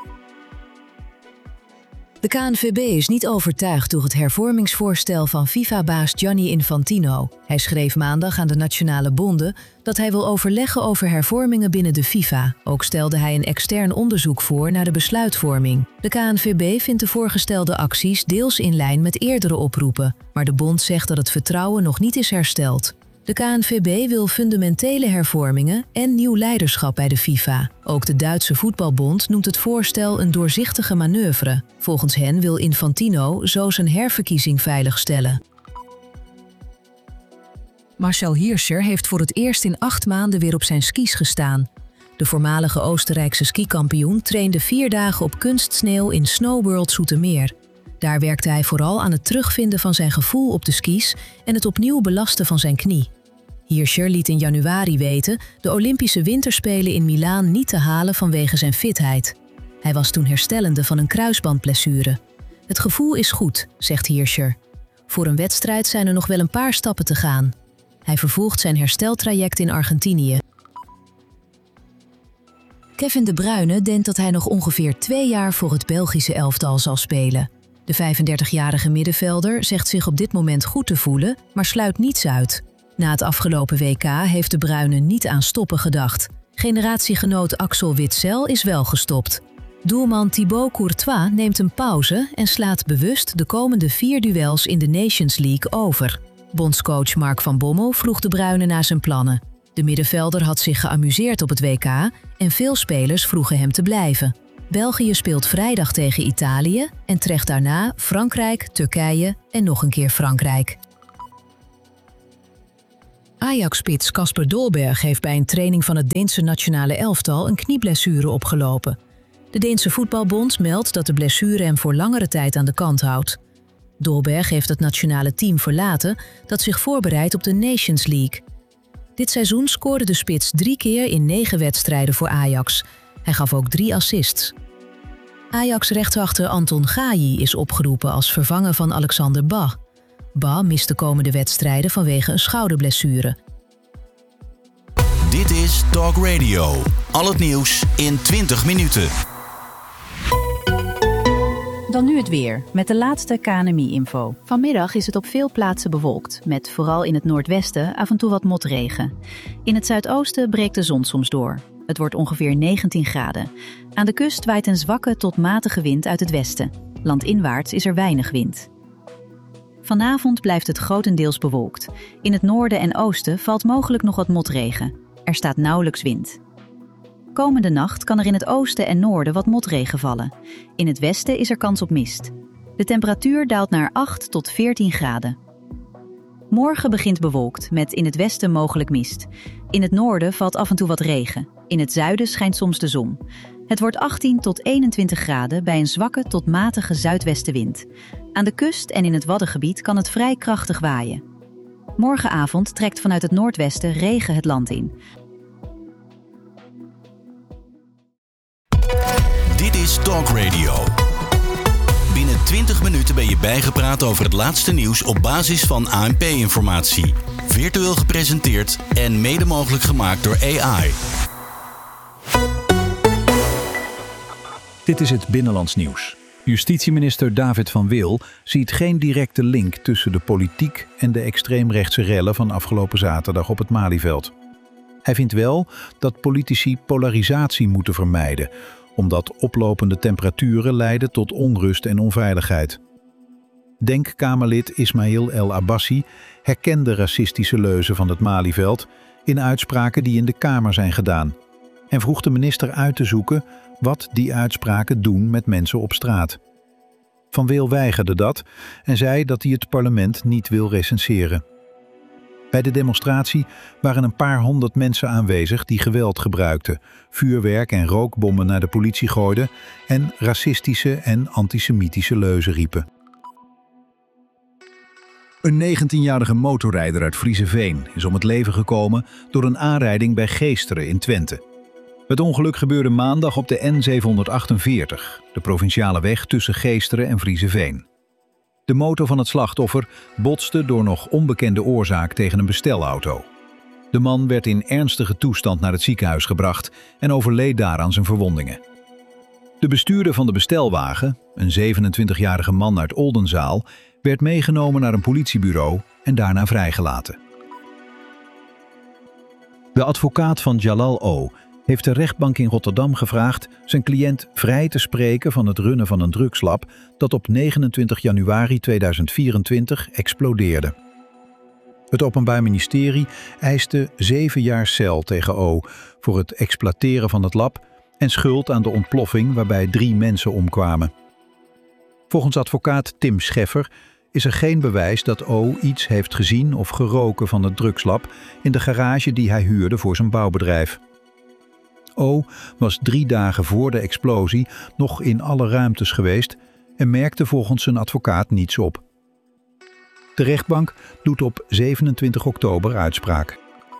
De KNVB is niet overtuigd door het hervormingsvoorstel van FIFA-baas Gianni Infantino. Hij schreef maandag aan de nationale bonden dat hij wil overleggen over hervormingen binnen de FIFA. Ook stelde hij een extern onderzoek voor naar de besluitvorming. De KNVB vindt de voorgestelde acties deels in lijn met eerdere oproepen, maar de bond zegt dat het vertrouwen nog niet is hersteld. De KNVB wil fundamentele hervormingen en nieuw leiderschap bij de FIFA. Ook de Duitse voetbalbond noemt het voorstel een doorzichtige manoeuvre. Volgens hen wil Infantino zo zijn herverkiezing veiligstellen. Marcel Hirscher heeft voor het eerst in 8 maanden weer op zijn skis gestaan. De voormalige Oostenrijkse skikampioen trainde 4 dagen op kunstsneeuw in Snowworld Zoetermeer. Daar werkte hij vooral aan het terugvinden van zijn gevoel op de skis en het opnieuw belasten van zijn knie. Hirscher liet in januari weten de Olympische Winterspelen in Milaan niet te halen vanwege zijn fitheid. Hij was toen herstellende van een kruisbandblessure. Het gevoel is goed, zegt Hirscher. Voor een wedstrijd zijn er nog wel een paar stappen te gaan. Hij vervolgt zijn hersteltraject in Argentinië. Kevin De Bruyne denkt dat hij nog ongeveer 2 jaar voor het Belgische elftal zal spelen. De 35-jarige middenvelder zegt zich op dit moment goed te voelen, maar sluit niets uit. Na het afgelopen WK heeft De Bruyne niet aan stoppen gedacht. Generatiegenoot Axel Witsel is wel gestopt. Doelman Thibaut Courtois neemt een pauze en slaat bewust de komende 4 duels in de Nations League over. Bondscoach Mark van Bommel vroeg de Bruinen naar zijn plannen. De middenvelder had zich geamuseerd op het WK en veel spelers vroegen hem te blijven. België speelt vrijdag tegen Italië en treft daarna Frankrijk, Turkije en nog een keer Frankrijk. Ajax-spits Kasper Dolberg heeft bij een training van het Deense nationale elftal een knieblessure opgelopen. De Deense voetbalbond meldt dat de blessure hem voor langere tijd aan de kant houdt. Dolberg heeft het nationale team verlaten dat zich voorbereidt op de Nations League. Dit seizoen scoorde de spits 3 keer in 9 wedstrijden voor Ajax. Hij gaf ook 3 assists. Ajax-rechtsachter Anton Gaayi is opgeroepen als vervanger van Alexander Bah. Bah mist de komende wedstrijden vanwege een schouderblessure. Dit is Talk Radio. Al het nieuws in 20 minuten. Dan nu het weer, met de laatste KNMI-info. Vanmiddag is het op veel plaatsen bewolkt, met vooral in het noordwesten af en toe wat motregen. In het zuidoosten breekt de zon soms door. Het wordt ongeveer 19 graden. Aan de kust waait een zwakke tot matige wind uit het westen. Landinwaarts is er weinig wind. Vanavond blijft het grotendeels bewolkt. In het noorden en oosten valt mogelijk nog wat motregen. Er staat nauwelijks wind. Komende nacht kan er in het oosten en noorden wat motregen vallen. In het westen is er kans op mist. De temperatuur daalt naar 8 tot 14 graden. Morgen begint bewolkt, met in het westen mogelijk mist. In het noorden valt af en toe wat regen. In het zuiden schijnt soms de zon. Het wordt 18 tot 21 graden bij een zwakke tot matige zuidwestenwind. Aan de kust en in het Waddengebied kan het vrij krachtig waaien. Morgenavond trekt vanuit het noordwesten regen het land in. Dit is Talk Radio. Binnen 20 minuten ben je bijgepraat over het laatste nieuws op basis van ANP-informatie. Virtueel gepresenteerd en mede mogelijk gemaakt door AI. Dit is het Binnenlands Nieuws. Justitieminister David van Wil ziet geen directe link tussen de politiek en de extreemrechtse rellen van afgelopen zaterdag op het Malieveld. Hij vindt wel dat politici polarisatie moeten vermijden, omdat oplopende temperaturen leiden tot onrust en onveiligheid. Denkkamerlid Ismail El Abbassi herkende racistische leuzen van het Malieveld in uitspraken die in de Kamer zijn gedaan en vroeg de minister uit te zoeken wat die uitspraken doen met mensen op straat. Van Wil weigerde dat en zei dat hij het parlement niet wil recenseren. Bij de demonstratie waren een paar honderd mensen aanwezig die geweld gebruikten, vuurwerk en rookbommen naar de politie gooiden en racistische en antisemitische leuzen riepen. Een 19-jarige motorrijder uit Vriezeveen is om het leven gekomen door een aanrijding bij Geesteren in Twente. Het ongeluk gebeurde maandag op de N748, de provinciale weg tussen Geesteren en Vriezeveen. De motor van het slachtoffer botste door nog onbekende oorzaak tegen een bestelauto. De man werd in ernstige toestand naar het ziekenhuis gebracht en overleed daar aan zijn verwondingen. De bestuurder van de bestelwagen, een 27-jarige man uit Oldenzaal, werd meegenomen naar een politiebureau en daarna vrijgelaten. De advocaat van Jalal O. heeft de rechtbank in Rotterdam gevraagd zijn cliënt vrij te spreken van het runnen van een drugslab dat op 29 januari 2024 explodeerde. Het Openbaar Ministerie eiste 7 jaar cel tegen O voor het exploiteren van het lab en schuld aan de ontploffing waarbij 3 mensen omkwamen. Volgens advocaat Tim Scheffer is er geen bewijs dat O iets heeft gezien of geroken van het drugslab in de garage die hij huurde voor zijn bouwbedrijf. O was 3 dagen voor de explosie nog in alle ruimtes geweest en merkte volgens zijn advocaat niets op. De rechtbank doet op 27 oktober uitspraak.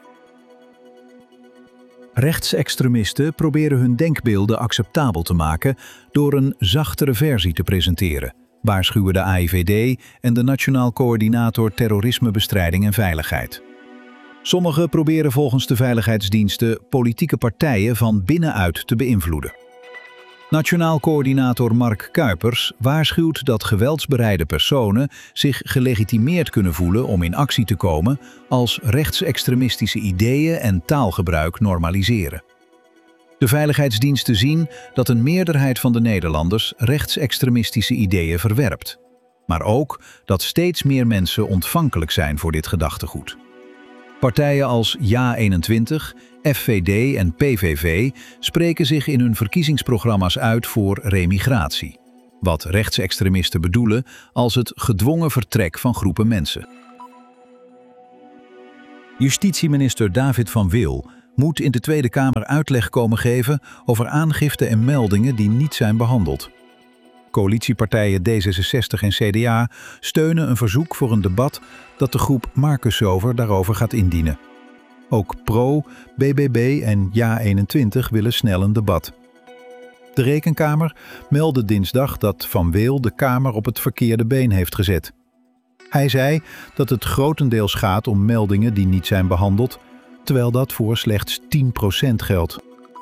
Rechtsextremisten proberen hun denkbeelden acceptabel te maken door een zachtere versie te presenteren, waarschuwen de AIVD en de Nationaal Coördinator Terrorismebestrijding en Veiligheid. Sommigen proberen volgens de veiligheidsdiensten politieke partijen van binnenuit te beïnvloeden. Nationaal Coördinator Mark Kuipers waarschuwt dat geweldsbereide personen zich gelegitimeerd kunnen voelen om in actie te komen als rechtsextremistische ideeën en taalgebruik normaliseren. De veiligheidsdiensten zien dat een meerderheid van de Nederlanders rechtsextremistische ideeën verwerpt. Maar ook dat steeds meer mensen ontvankelijk zijn voor dit gedachtegoed. Partijen als JA21, FVD en PVV spreken zich in hun verkiezingsprogramma's uit voor remigratie. Wat rechtsextremisten bedoelen als het gedwongen vertrek van groepen mensen. Justitieminister David van Wil moet in de Tweede Kamer uitleg komen geven over aangiften en meldingen die niet zijn behandeld. Coalitiepartijen D66 en CDA steunen een verzoek voor een debat dat de groep Marcussover daarover gaat indienen. Ook PRO, BBB en JA21 willen snel een debat. De Rekenkamer meldde dinsdag dat Van Wil de Kamer op het verkeerde been heeft gezet. Hij zei dat het grotendeels gaat om meldingen die niet zijn behandeld, terwijl dat voor slechts 10% geldt.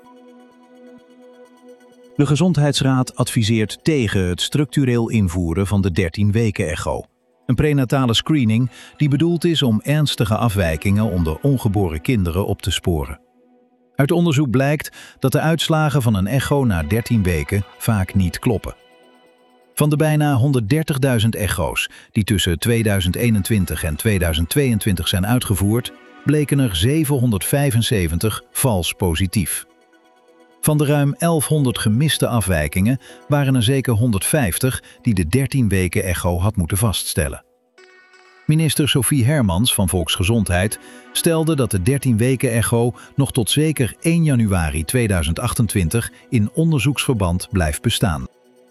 De Gezondheidsraad adviseert tegen het structureel invoeren van de 13-weken-echo. Een prenatale screening die bedoeld is om ernstige afwijkingen onder ongeboren kinderen op te sporen. Uit onderzoek blijkt dat de uitslagen van een echo na 13 weken vaak niet kloppen. Van de bijna 130.000 echo's die tussen 2021 en 2022 zijn uitgevoerd, bleken er 775 vals positief. Van de ruim 1100 gemiste afwijkingen waren er zeker 150 die de 13-weken-echo had moeten vaststellen. Minister Sophie Hermans van Volksgezondheid stelde dat de 13-weken-echo nog tot zeker 1 januari 2028 in onderzoeksverband blijft bestaan.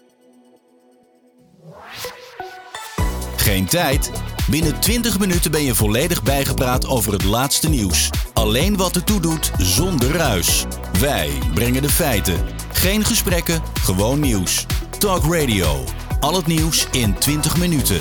Geen tijd? Binnen 20 minuten ben je volledig bijgepraat over het laatste nieuws. Alleen wat ertoe doet, zonder ruis. Wij brengen de feiten. Geen gesprekken, gewoon nieuws. Talk Radio. Al het nieuws in 20 minuten.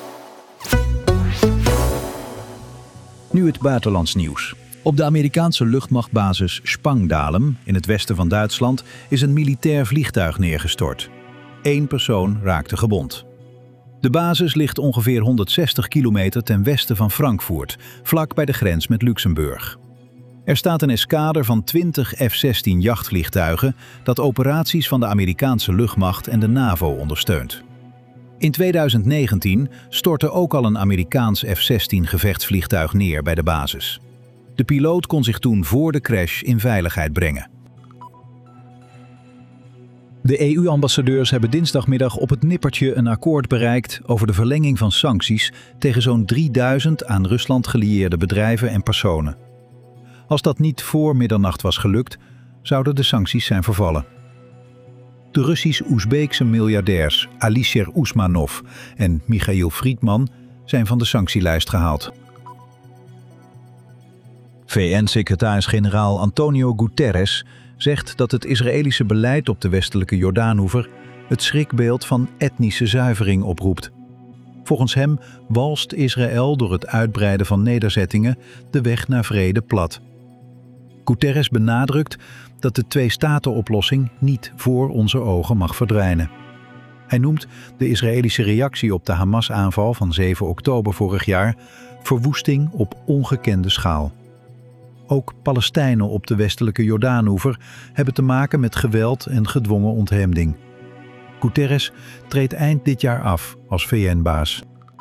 Nu het buitenlands nieuws. Op de Amerikaanse luchtmachtbasis Spangdahlem in het westen van Duitsland is een militair vliegtuig neergestort. 1 persoon raakte gewond. De basis ligt ongeveer 160 kilometer ten westen van Frankfurt, vlak bij de grens met Luxemburg. Er staat een eskader van 20 F-16 jachtvliegtuigen dat operaties van de Amerikaanse luchtmacht en de NAVO ondersteunt. In 2019 stortte ook al een Amerikaans F-16 gevechtsvliegtuig neer bij de basis. De piloot kon zich toen voor de crash in veiligheid brengen. De EU-ambassadeurs hebben dinsdagmiddag op het nippertje een akkoord bereikt over de verlenging van sancties tegen zo'n 3000 aan Rusland gelieerde bedrijven en personen. Als dat niet voor middernacht was gelukt, zouden de sancties zijn vervallen. De Russisch-Oezbeekse miljardairs Alisher Usmanov en Michail Friedman zijn van de sanctielijst gehaald. VN-secretaris-generaal Antonio Guterres zegt dat het Israëlische beleid op de westelijke Jordaanoever het schrikbeeld van etnische zuivering oproept. Volgens hem walst Israël door het uitbreiden van nederzettingen de weg naar vrede plat. Guterres benadrukt dat de twee-staten-oplossing niet voor onze ogen mag verdwijnen. Hij noemt de Israëlische reactie op de Hamas-aanval van 7 oktober vorig jaar verwoesting op ongekende schaal. Ook Palestijnen op de westelijke Jordaanoever hebben te maken met geweld en gedwongen ontheemding. Guterres treedt eind dit jaar af als VN-baas.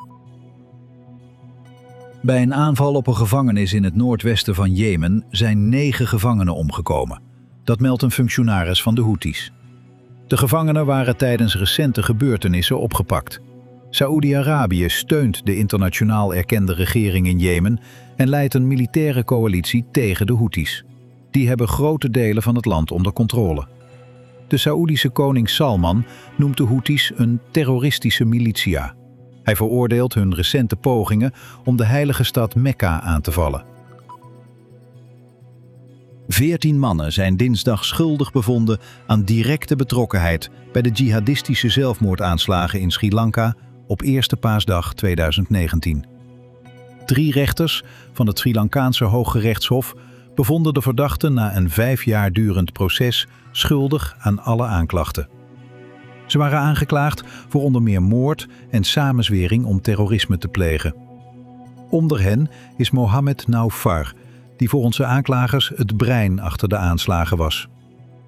Bij een aanval op een gevangenis in het noordwesten van Jemen zijn 9 gevangenen omgekomen. Dat meldt een functionaris van de Houthis. De gevangenen waren tijdens recente gebeurtenissen opgepakt. Saoedi-Arabië steunt de internationaal erkende regering in Jemen en leidt een militaire coalitie tegen de Houthis. Die hebben grote delen van het land onder controle. De Saoedische koning Salman noemt de Houthis een terroristische militia. Hij veroordeelt hun recente pogingen om de heilige stad Mekka aan te vallen. 14 mannen zijn dinsdag schuldig bevonden aan directe betrokkenheid bij de jihadistische zelfmoordaanslagen in Sri Lanka op Eerste Paasdag 2019. 3 rechters van het Sri Lankaanse Hooggerechtshof bevonden de verdachten na een 5 jaar durend proces schuldig aan alle aanklachten. Ze waren aangeklaagd voor onder meer moord en samenzwering om terrorisme te plegen. Onder hen is Mohammed Naufar, die volgens de aanklagers het brein achter de aanslagen was.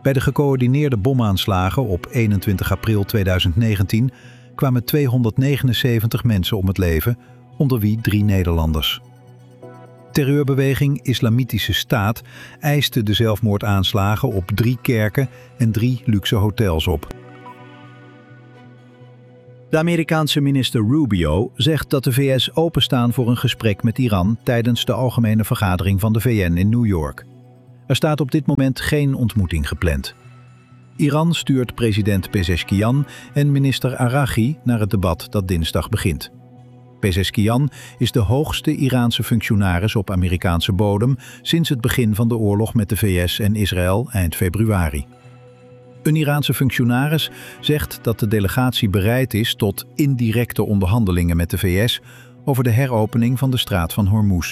Bij de gecoördineerde bomaanslagen op 21 april 2019 kwamen 279 mensen om het leven, onder wie 3 Nederlanders. Terreurbeweging Islamitische Staat eiste de zelfmoordaanslagen op 3 kerken en 3 luxe hotels op. De Amerikaanse minister Rubio zegt dat de VS openstaan voor een gesprek met Iran tijdens de algemene vergadering van de VN in New York. Er staat op dit moment geen ontmoeting gepland. Iran stuurt president Pezeshkian en minister Araghi naar het debat dat dinsdag begint. Pezeshkian is de hoogste Iraanse functionaris op Amerikaanse bodem sinds het begin van de oorlog met de VS en Israël eind februari. Een Iraanse functionaris zegt dat de delegatie bereid is tot indirecte onderhandelingen met de VS over de heropening van de straat van Hormuz.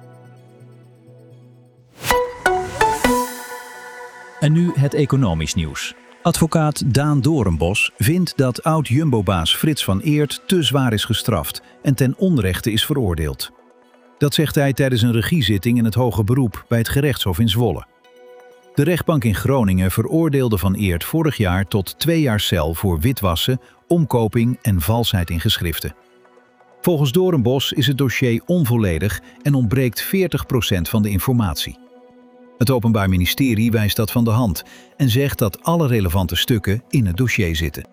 En nu het economisch nieuws. Advocaat Daan Doornbos vindt dat oud-Jumbo-baas Frits van Eert te zwaar is gestraft en ten onrechte is veroordeeld. Dat zegt hij tijdens een regiezitting in het hoger beroep bij het gerechtshof in Zwolle. De rechtbank in Groningen veroordeelde Van Eert vorig jaar tot 2 jaar cel voor witwassen, omkoping en valsheid in geschriften. Volgens Doornbos is het dossier onvolledig en ontbreekt 40% van de informatie. Het Openbaar Ministerie wijst dat van de hand en zegt dat alle relevante stukken in het dossier zitten.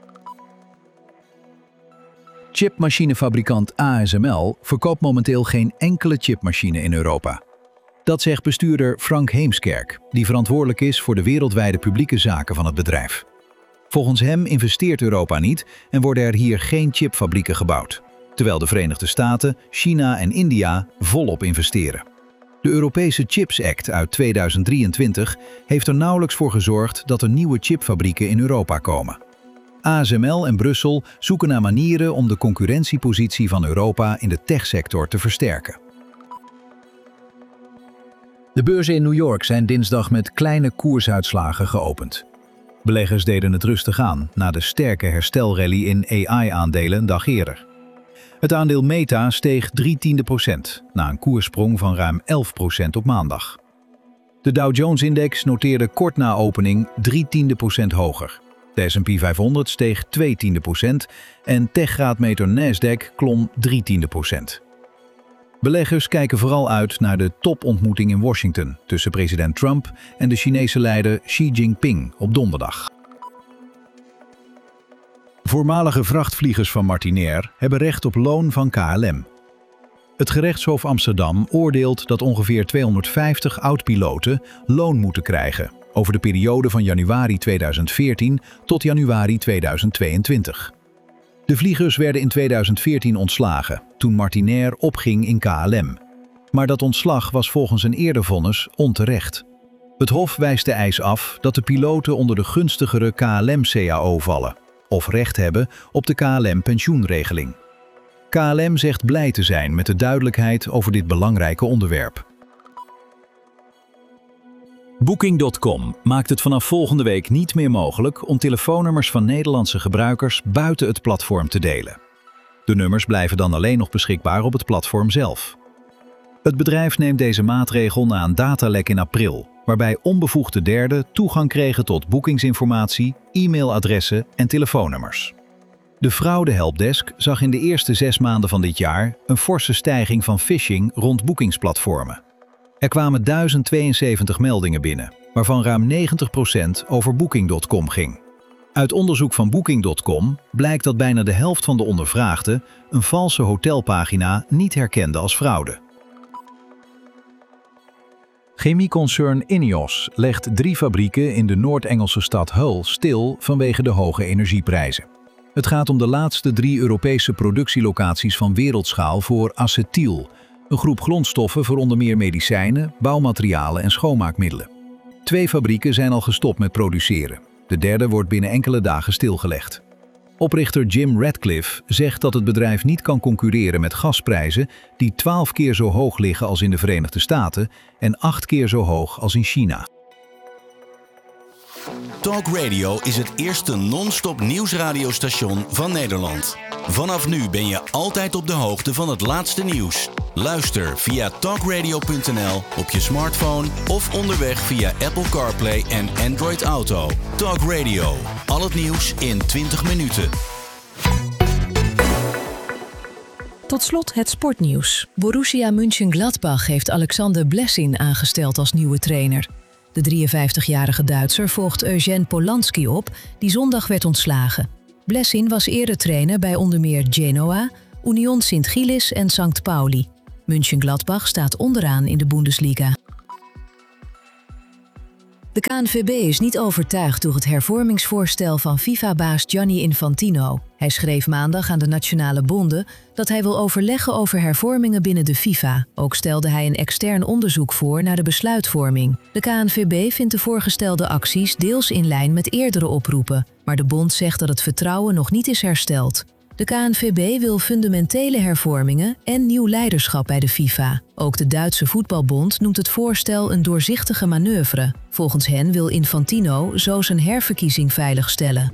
Chipmachinefabrikant ASML verkoopt momenteel geen enkele chipmachine in Europa. Dat zegt bestuurder Frank Heemskerk, die verantwoordelijk is voor de wereldwijde publieke zaken van het bedrijf. Volgens hem investeert Europa niet en worden er hier geen chipfabrieken gebouwd, terwijl de Verenigde Staten, China en India volop investeren. De Europese Chips Act uit 2023 heeft er nauwelijks voor gezorgd dat er nieuwe chipfabrieken in Europa komen. ASML en Brussel zoeken naar manieren om de concurrentiepositie van Europa in de techsector te versterken. De beurzen in New York zijn dinsdag met kleine koersuitslagen geopend. Beleggers deden het rustig aan na de sterke herstelrally in AI-aandelen een dag eerder. Het aandeel Meta steeg 0,3% na een koerssprong van ruim 11% op maandag. De Dow Jones-index noteerde kort na opening 0,3% hoger. De S&P 500 steeg 0,2% en techgraadmeter Nasdaq klom 0,3%. Beleggers kijken vooral uit naar de topontmoeting in Washington tussen president Trump en de Chinese leider Xi Jinping op donderdag. Voormalige vrachtvliegers van Martinair hebben recht op loon van KLM. Het gerechtshof Amsterdam oordeelt dat ongeveer 250 oud-piloten loon moeten krijgen over de periode van januari 2014 tot januari 2022. De vliegers werden in 2014 ontslagen toen Martinair opging in KLM. Maar dat ontslag was volgens een eerder vonnis onterecht. Het hof wijst de eis af dat de piloten onder de gunstigere KLM-CAO vallen of recht hebben op de KLM-pensioenregeling. KLM zegt blij te zijn met de duidelijkheid over dit belangrijke onderwerp. Booking.com maakt het vanaf volgende week niet meer mogelijk om telefoonnummers van Nederlandse gebruikers buiten het platform te delen. De nummers blijven dan alleen nog beschikbaar op het platform zelf. Het bedrijf neemt deze maatregel na een datalek in april, waarbij onbevoegde derden toegang kregen tot boekingsinformatie, e-mailadressen en telefoonnummers. De fraude-helpdesk zag in de eerste 6 maanden van dit jaar een forse stijging van phishing rond boekingsplatformen. Er kwamen 1072 meldingen binnen, waarvan ruim 90% over Booking.com ging. Uit onderzoek van Booking.com blijkt dat bijna de helft van de ondervraagden een valse hotelpagina niet herkende als fraude. Chemieconcern INEOS legt 3 fabrieken in de Noord-Engelse stad Hull stil vanwege de hoge energieprijzen. Het gaat om de laatste 3 Europese productielocaties van wereldschaal voor acetyl, een groep grondstoffen voor onder meer medicijnen, bouwmaterialen en schoonmaakmiddelen. 2 fabrieken zijn al gestopt met produceren. De derde wordt binnen enkele dagen stilgelegd. Oprichter Jim Ratcliffe zegt dat het bedrijf niet kan concurreren met gasprijzen die 12 keer zo hoog liggen als in de Verenigde Staten en 8 keer zo hoog als in China. Talk Radio is het eerste non-stop nieuwsradiostation van Nederland. Vanaf nu ben je altijd op de hoogte van het laatste nieuws. Luister via talkradio.nl op je smartphone of onderweg via Apple CarPlay en Android Auto. Talk Radio. Al het nieuws in 20 minuten. Tot slot het sportnieuws. Borussia Mönchengladbach heeft Alexander Blessin aangesteld als nieuwe trainer. De 53-jarige Duitser volgt Eugène Polanski op, die zondag werd ontslagen. Blessin was eerder trainer bij onder meer Genoa, Union Sint-Gillis en St. Pauli. Mönchengladbach staat onderaan in de Bundesliga. De KNVB is niet overtuigd door het hervormingsvoorstel van FIFA-baas Gianni Infantino. Hij schreef maandag aan de nationale bonden dat hij wil overleggen over hervormingen binnen de FIFA. Ook stelde hij een extern onderzoek voor naar de besluitvorming. De KNVB vindt de voorgestelde acties deels in lijn met eerdere oproepen, maar de bond zegt dat het vertrouwen nog niet is hersteld. De KNVB wil fundamentele hervormingen en nieuw leiderschap bij de FIFA. Ook de Duitse voetbalbond noemt het voorstel een doorzichtige manoeuvre. Volgens hen wil Infantino zo zijn herverkiezing veiligstellen.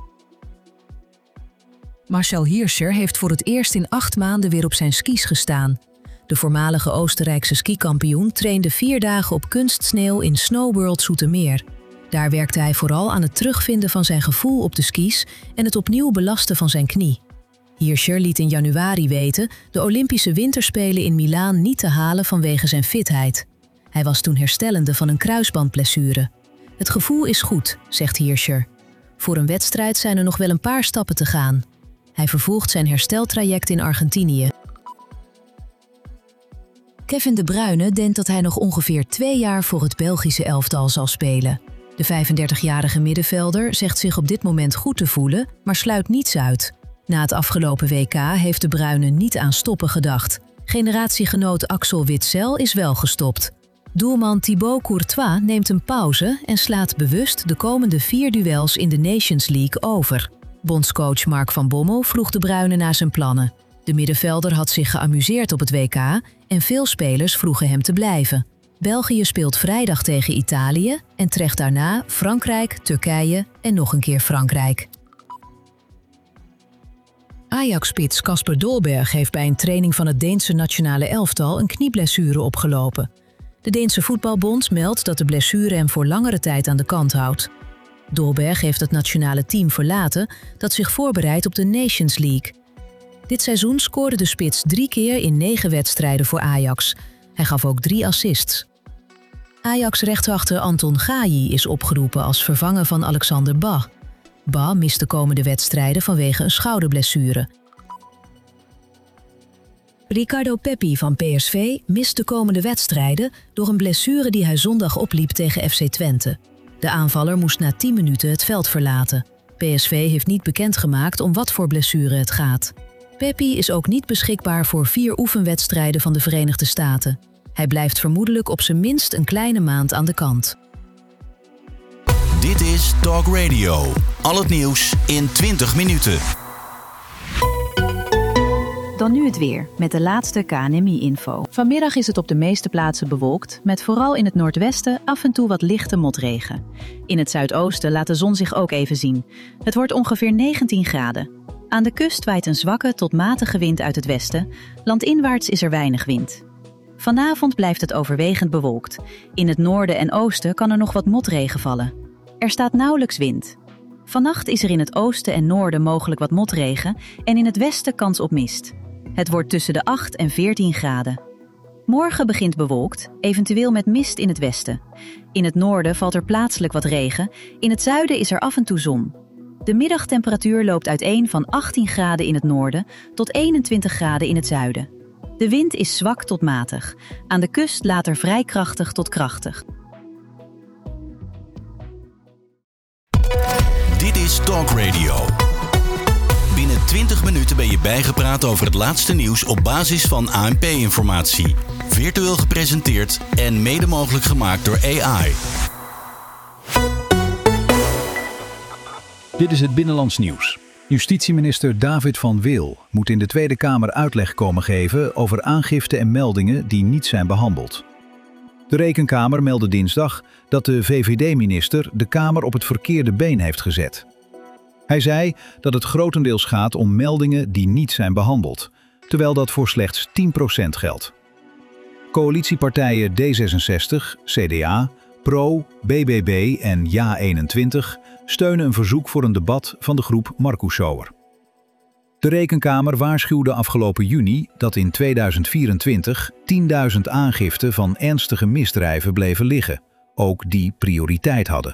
Marcel Hirscher heeft voor het eerst in 8 maanden weer op zijn skis gestaan. De voormalige Oostenrijkse skikampioen trainde 4 dagen op kunstsneeuw in Snowworld Zoetermeer. Daar werkte hij vooral aan het terugvinden van zijn gevoel op de skis en het opnieuw belasten van zijn knie. Hirscher liet in januari weten de Olympische Winterspelen in Milaan niet te halen vanwege zijn fitheid. Hij was toen herstellende van een kruisbandblessure. Het gevoel is goed, zegt Hirscher. Voor een wedstrijd zijn er nog wel een paar stappen te gaan. Hij vervolgt zijn hersteltraject in Argentinië. Kevin De Bruyne denkt dat hij nog ongeveer 2 jaar voor het Belgische elftal zal spelen. De 35-jarige middenvelder zegt zich op dit moment goed te voelen, maar sluit niets uit. Na het afgelopen WK heeft De Bruyne niet aan stoppen gedacht. Generatiegenoot Axel Witsel is wel gestopt. Doelman Thibaut Courtois neemt een pauze en slaat bewust de komende 4 duels in de Nations League over. Bondscoach Mark van Bommel vroeg De Bruyne naar zijn plannen. De middenvelder had zich geamuseerd op het WK en veel spelers vroegen hem te blijven. België speelt vrijdag tegen Italië en treft daarna Frankrijk, Turkije en nog een keer Frankrijk. Ajax-spits Kasper Dolberg heeft bij een training van het Deense nationale elftal een knieblessure opgelopen. De Deense voetbalbond meldt dat de blessure hem voor langere tijd aan de kant houdt. Dolberg heeft het nationale team verlaten dat zich voorbereidt op de Nations League. Dit seizoen scoorde de spits 3 keer in 9 wedstrijden voor Ajax. Hij gaf ook 3 assists. Ajax-rechtsachter Anton Gaayi is opgeroepen als vervanger van Alexander Bah. Bah mist de komende wedstrijden vanwege een schouderblessure. Ricardo Pepi van PSV mist de komende wedstrijden door een blessure die hij zondag opliep tegen FC Twente. De aanvaller moest na 10 minuten het veld verlaten. PSV heeft niet bekendgemaakt om wat voor blessure het gaat. Pepi is ook niet beschikbaar voor 4 oefenwedstrijden van de Verenigde Staten. Hij blijft vermoedelijk op zijn minst een kleine maand aan de kant. Dit is Talk Radio. Al het nieuws in 20 minuten. Dan nu het weer, met de laatste KNMI-info. Vanmiddag is het op de meeste plaatsen bewolkt, met vooral in het noordwesten af en toe wat lichte motregen. In het zuidoosten laat de zon zich ook even zien. Het wordt ongeveer 19 graden. Aan de kust waait een zwakke tot matige wind uit het westen. Landinwaarts is er weinig wind. Vanavond blijft het overwegend bewolkt. In het noorden en oosten kan er nog wat motregen vallen. Er staat nauwelijks wind. Vannacht is er in het oosten en noorden mogelijk wat motregen en in het westen kans op mist. Het wordt tussen de 8 en 14 graden. Morgen begint bewolkt, eventueel met mist in het westen. In het noorden valt er plaatselijk wat regen, in het zuiden is er af en toe zon. De middagtemperatuur loopt uiteen van 18 graden in het noorden tot 21 graden in het zuiden. De wind is zwak tot matig, aan de kust later vrij krachtig tot krachtig. Dit is Talk Radio. Binnen 20 minuten ben je bijgepraat over het laatste nieuws op basis van ANP-informatie. Virtueel gepresenteerd en mede mogelijk gemaakt door AI. Dit is het Binnenlands Nieuws. Justitieminister David van Wil moet in de Tweede Kamer uitleg komen geven over aangifte en meldingen die niet zijn behandeld. De Rekenkamer meldde dinsdag dat de VVD-minister de Kamer op het verkeerde been heeft gezet. Hij zei dat het grotendeels gaat om meldingen die niet zijn behandeld. terwijl dat voor slechts 10% geldt. Coalitiepartijen D66, CDA, PRO, BBB en JA21 steunen een verzoek voor een debat van de groep Marcouchauer. De Rekenkamer waarschuwde afgelopen juni dat in 2024 10.000 aangiften van ernstige misdrijven bleven liggen, ook die prioriteit hadden.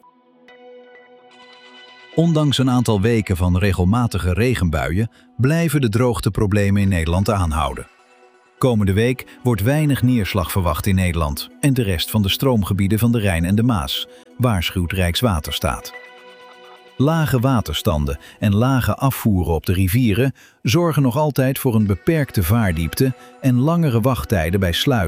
Ondanks een aantal weken van regelmatige regenbuien blijven de droogteproblemen in Nederland aanhouden. Komende week wordt weinig neerslag verwacht in Nederland en de rest van de stroomgebieden van de Rijn en de Maas, waarschuwt Rijkswaterstaat. Lage waterstanden en lage afvoeren op de rivieren zorgen nog altijd voor een beperkte vaardiepte en langere wachttijden bij sluizen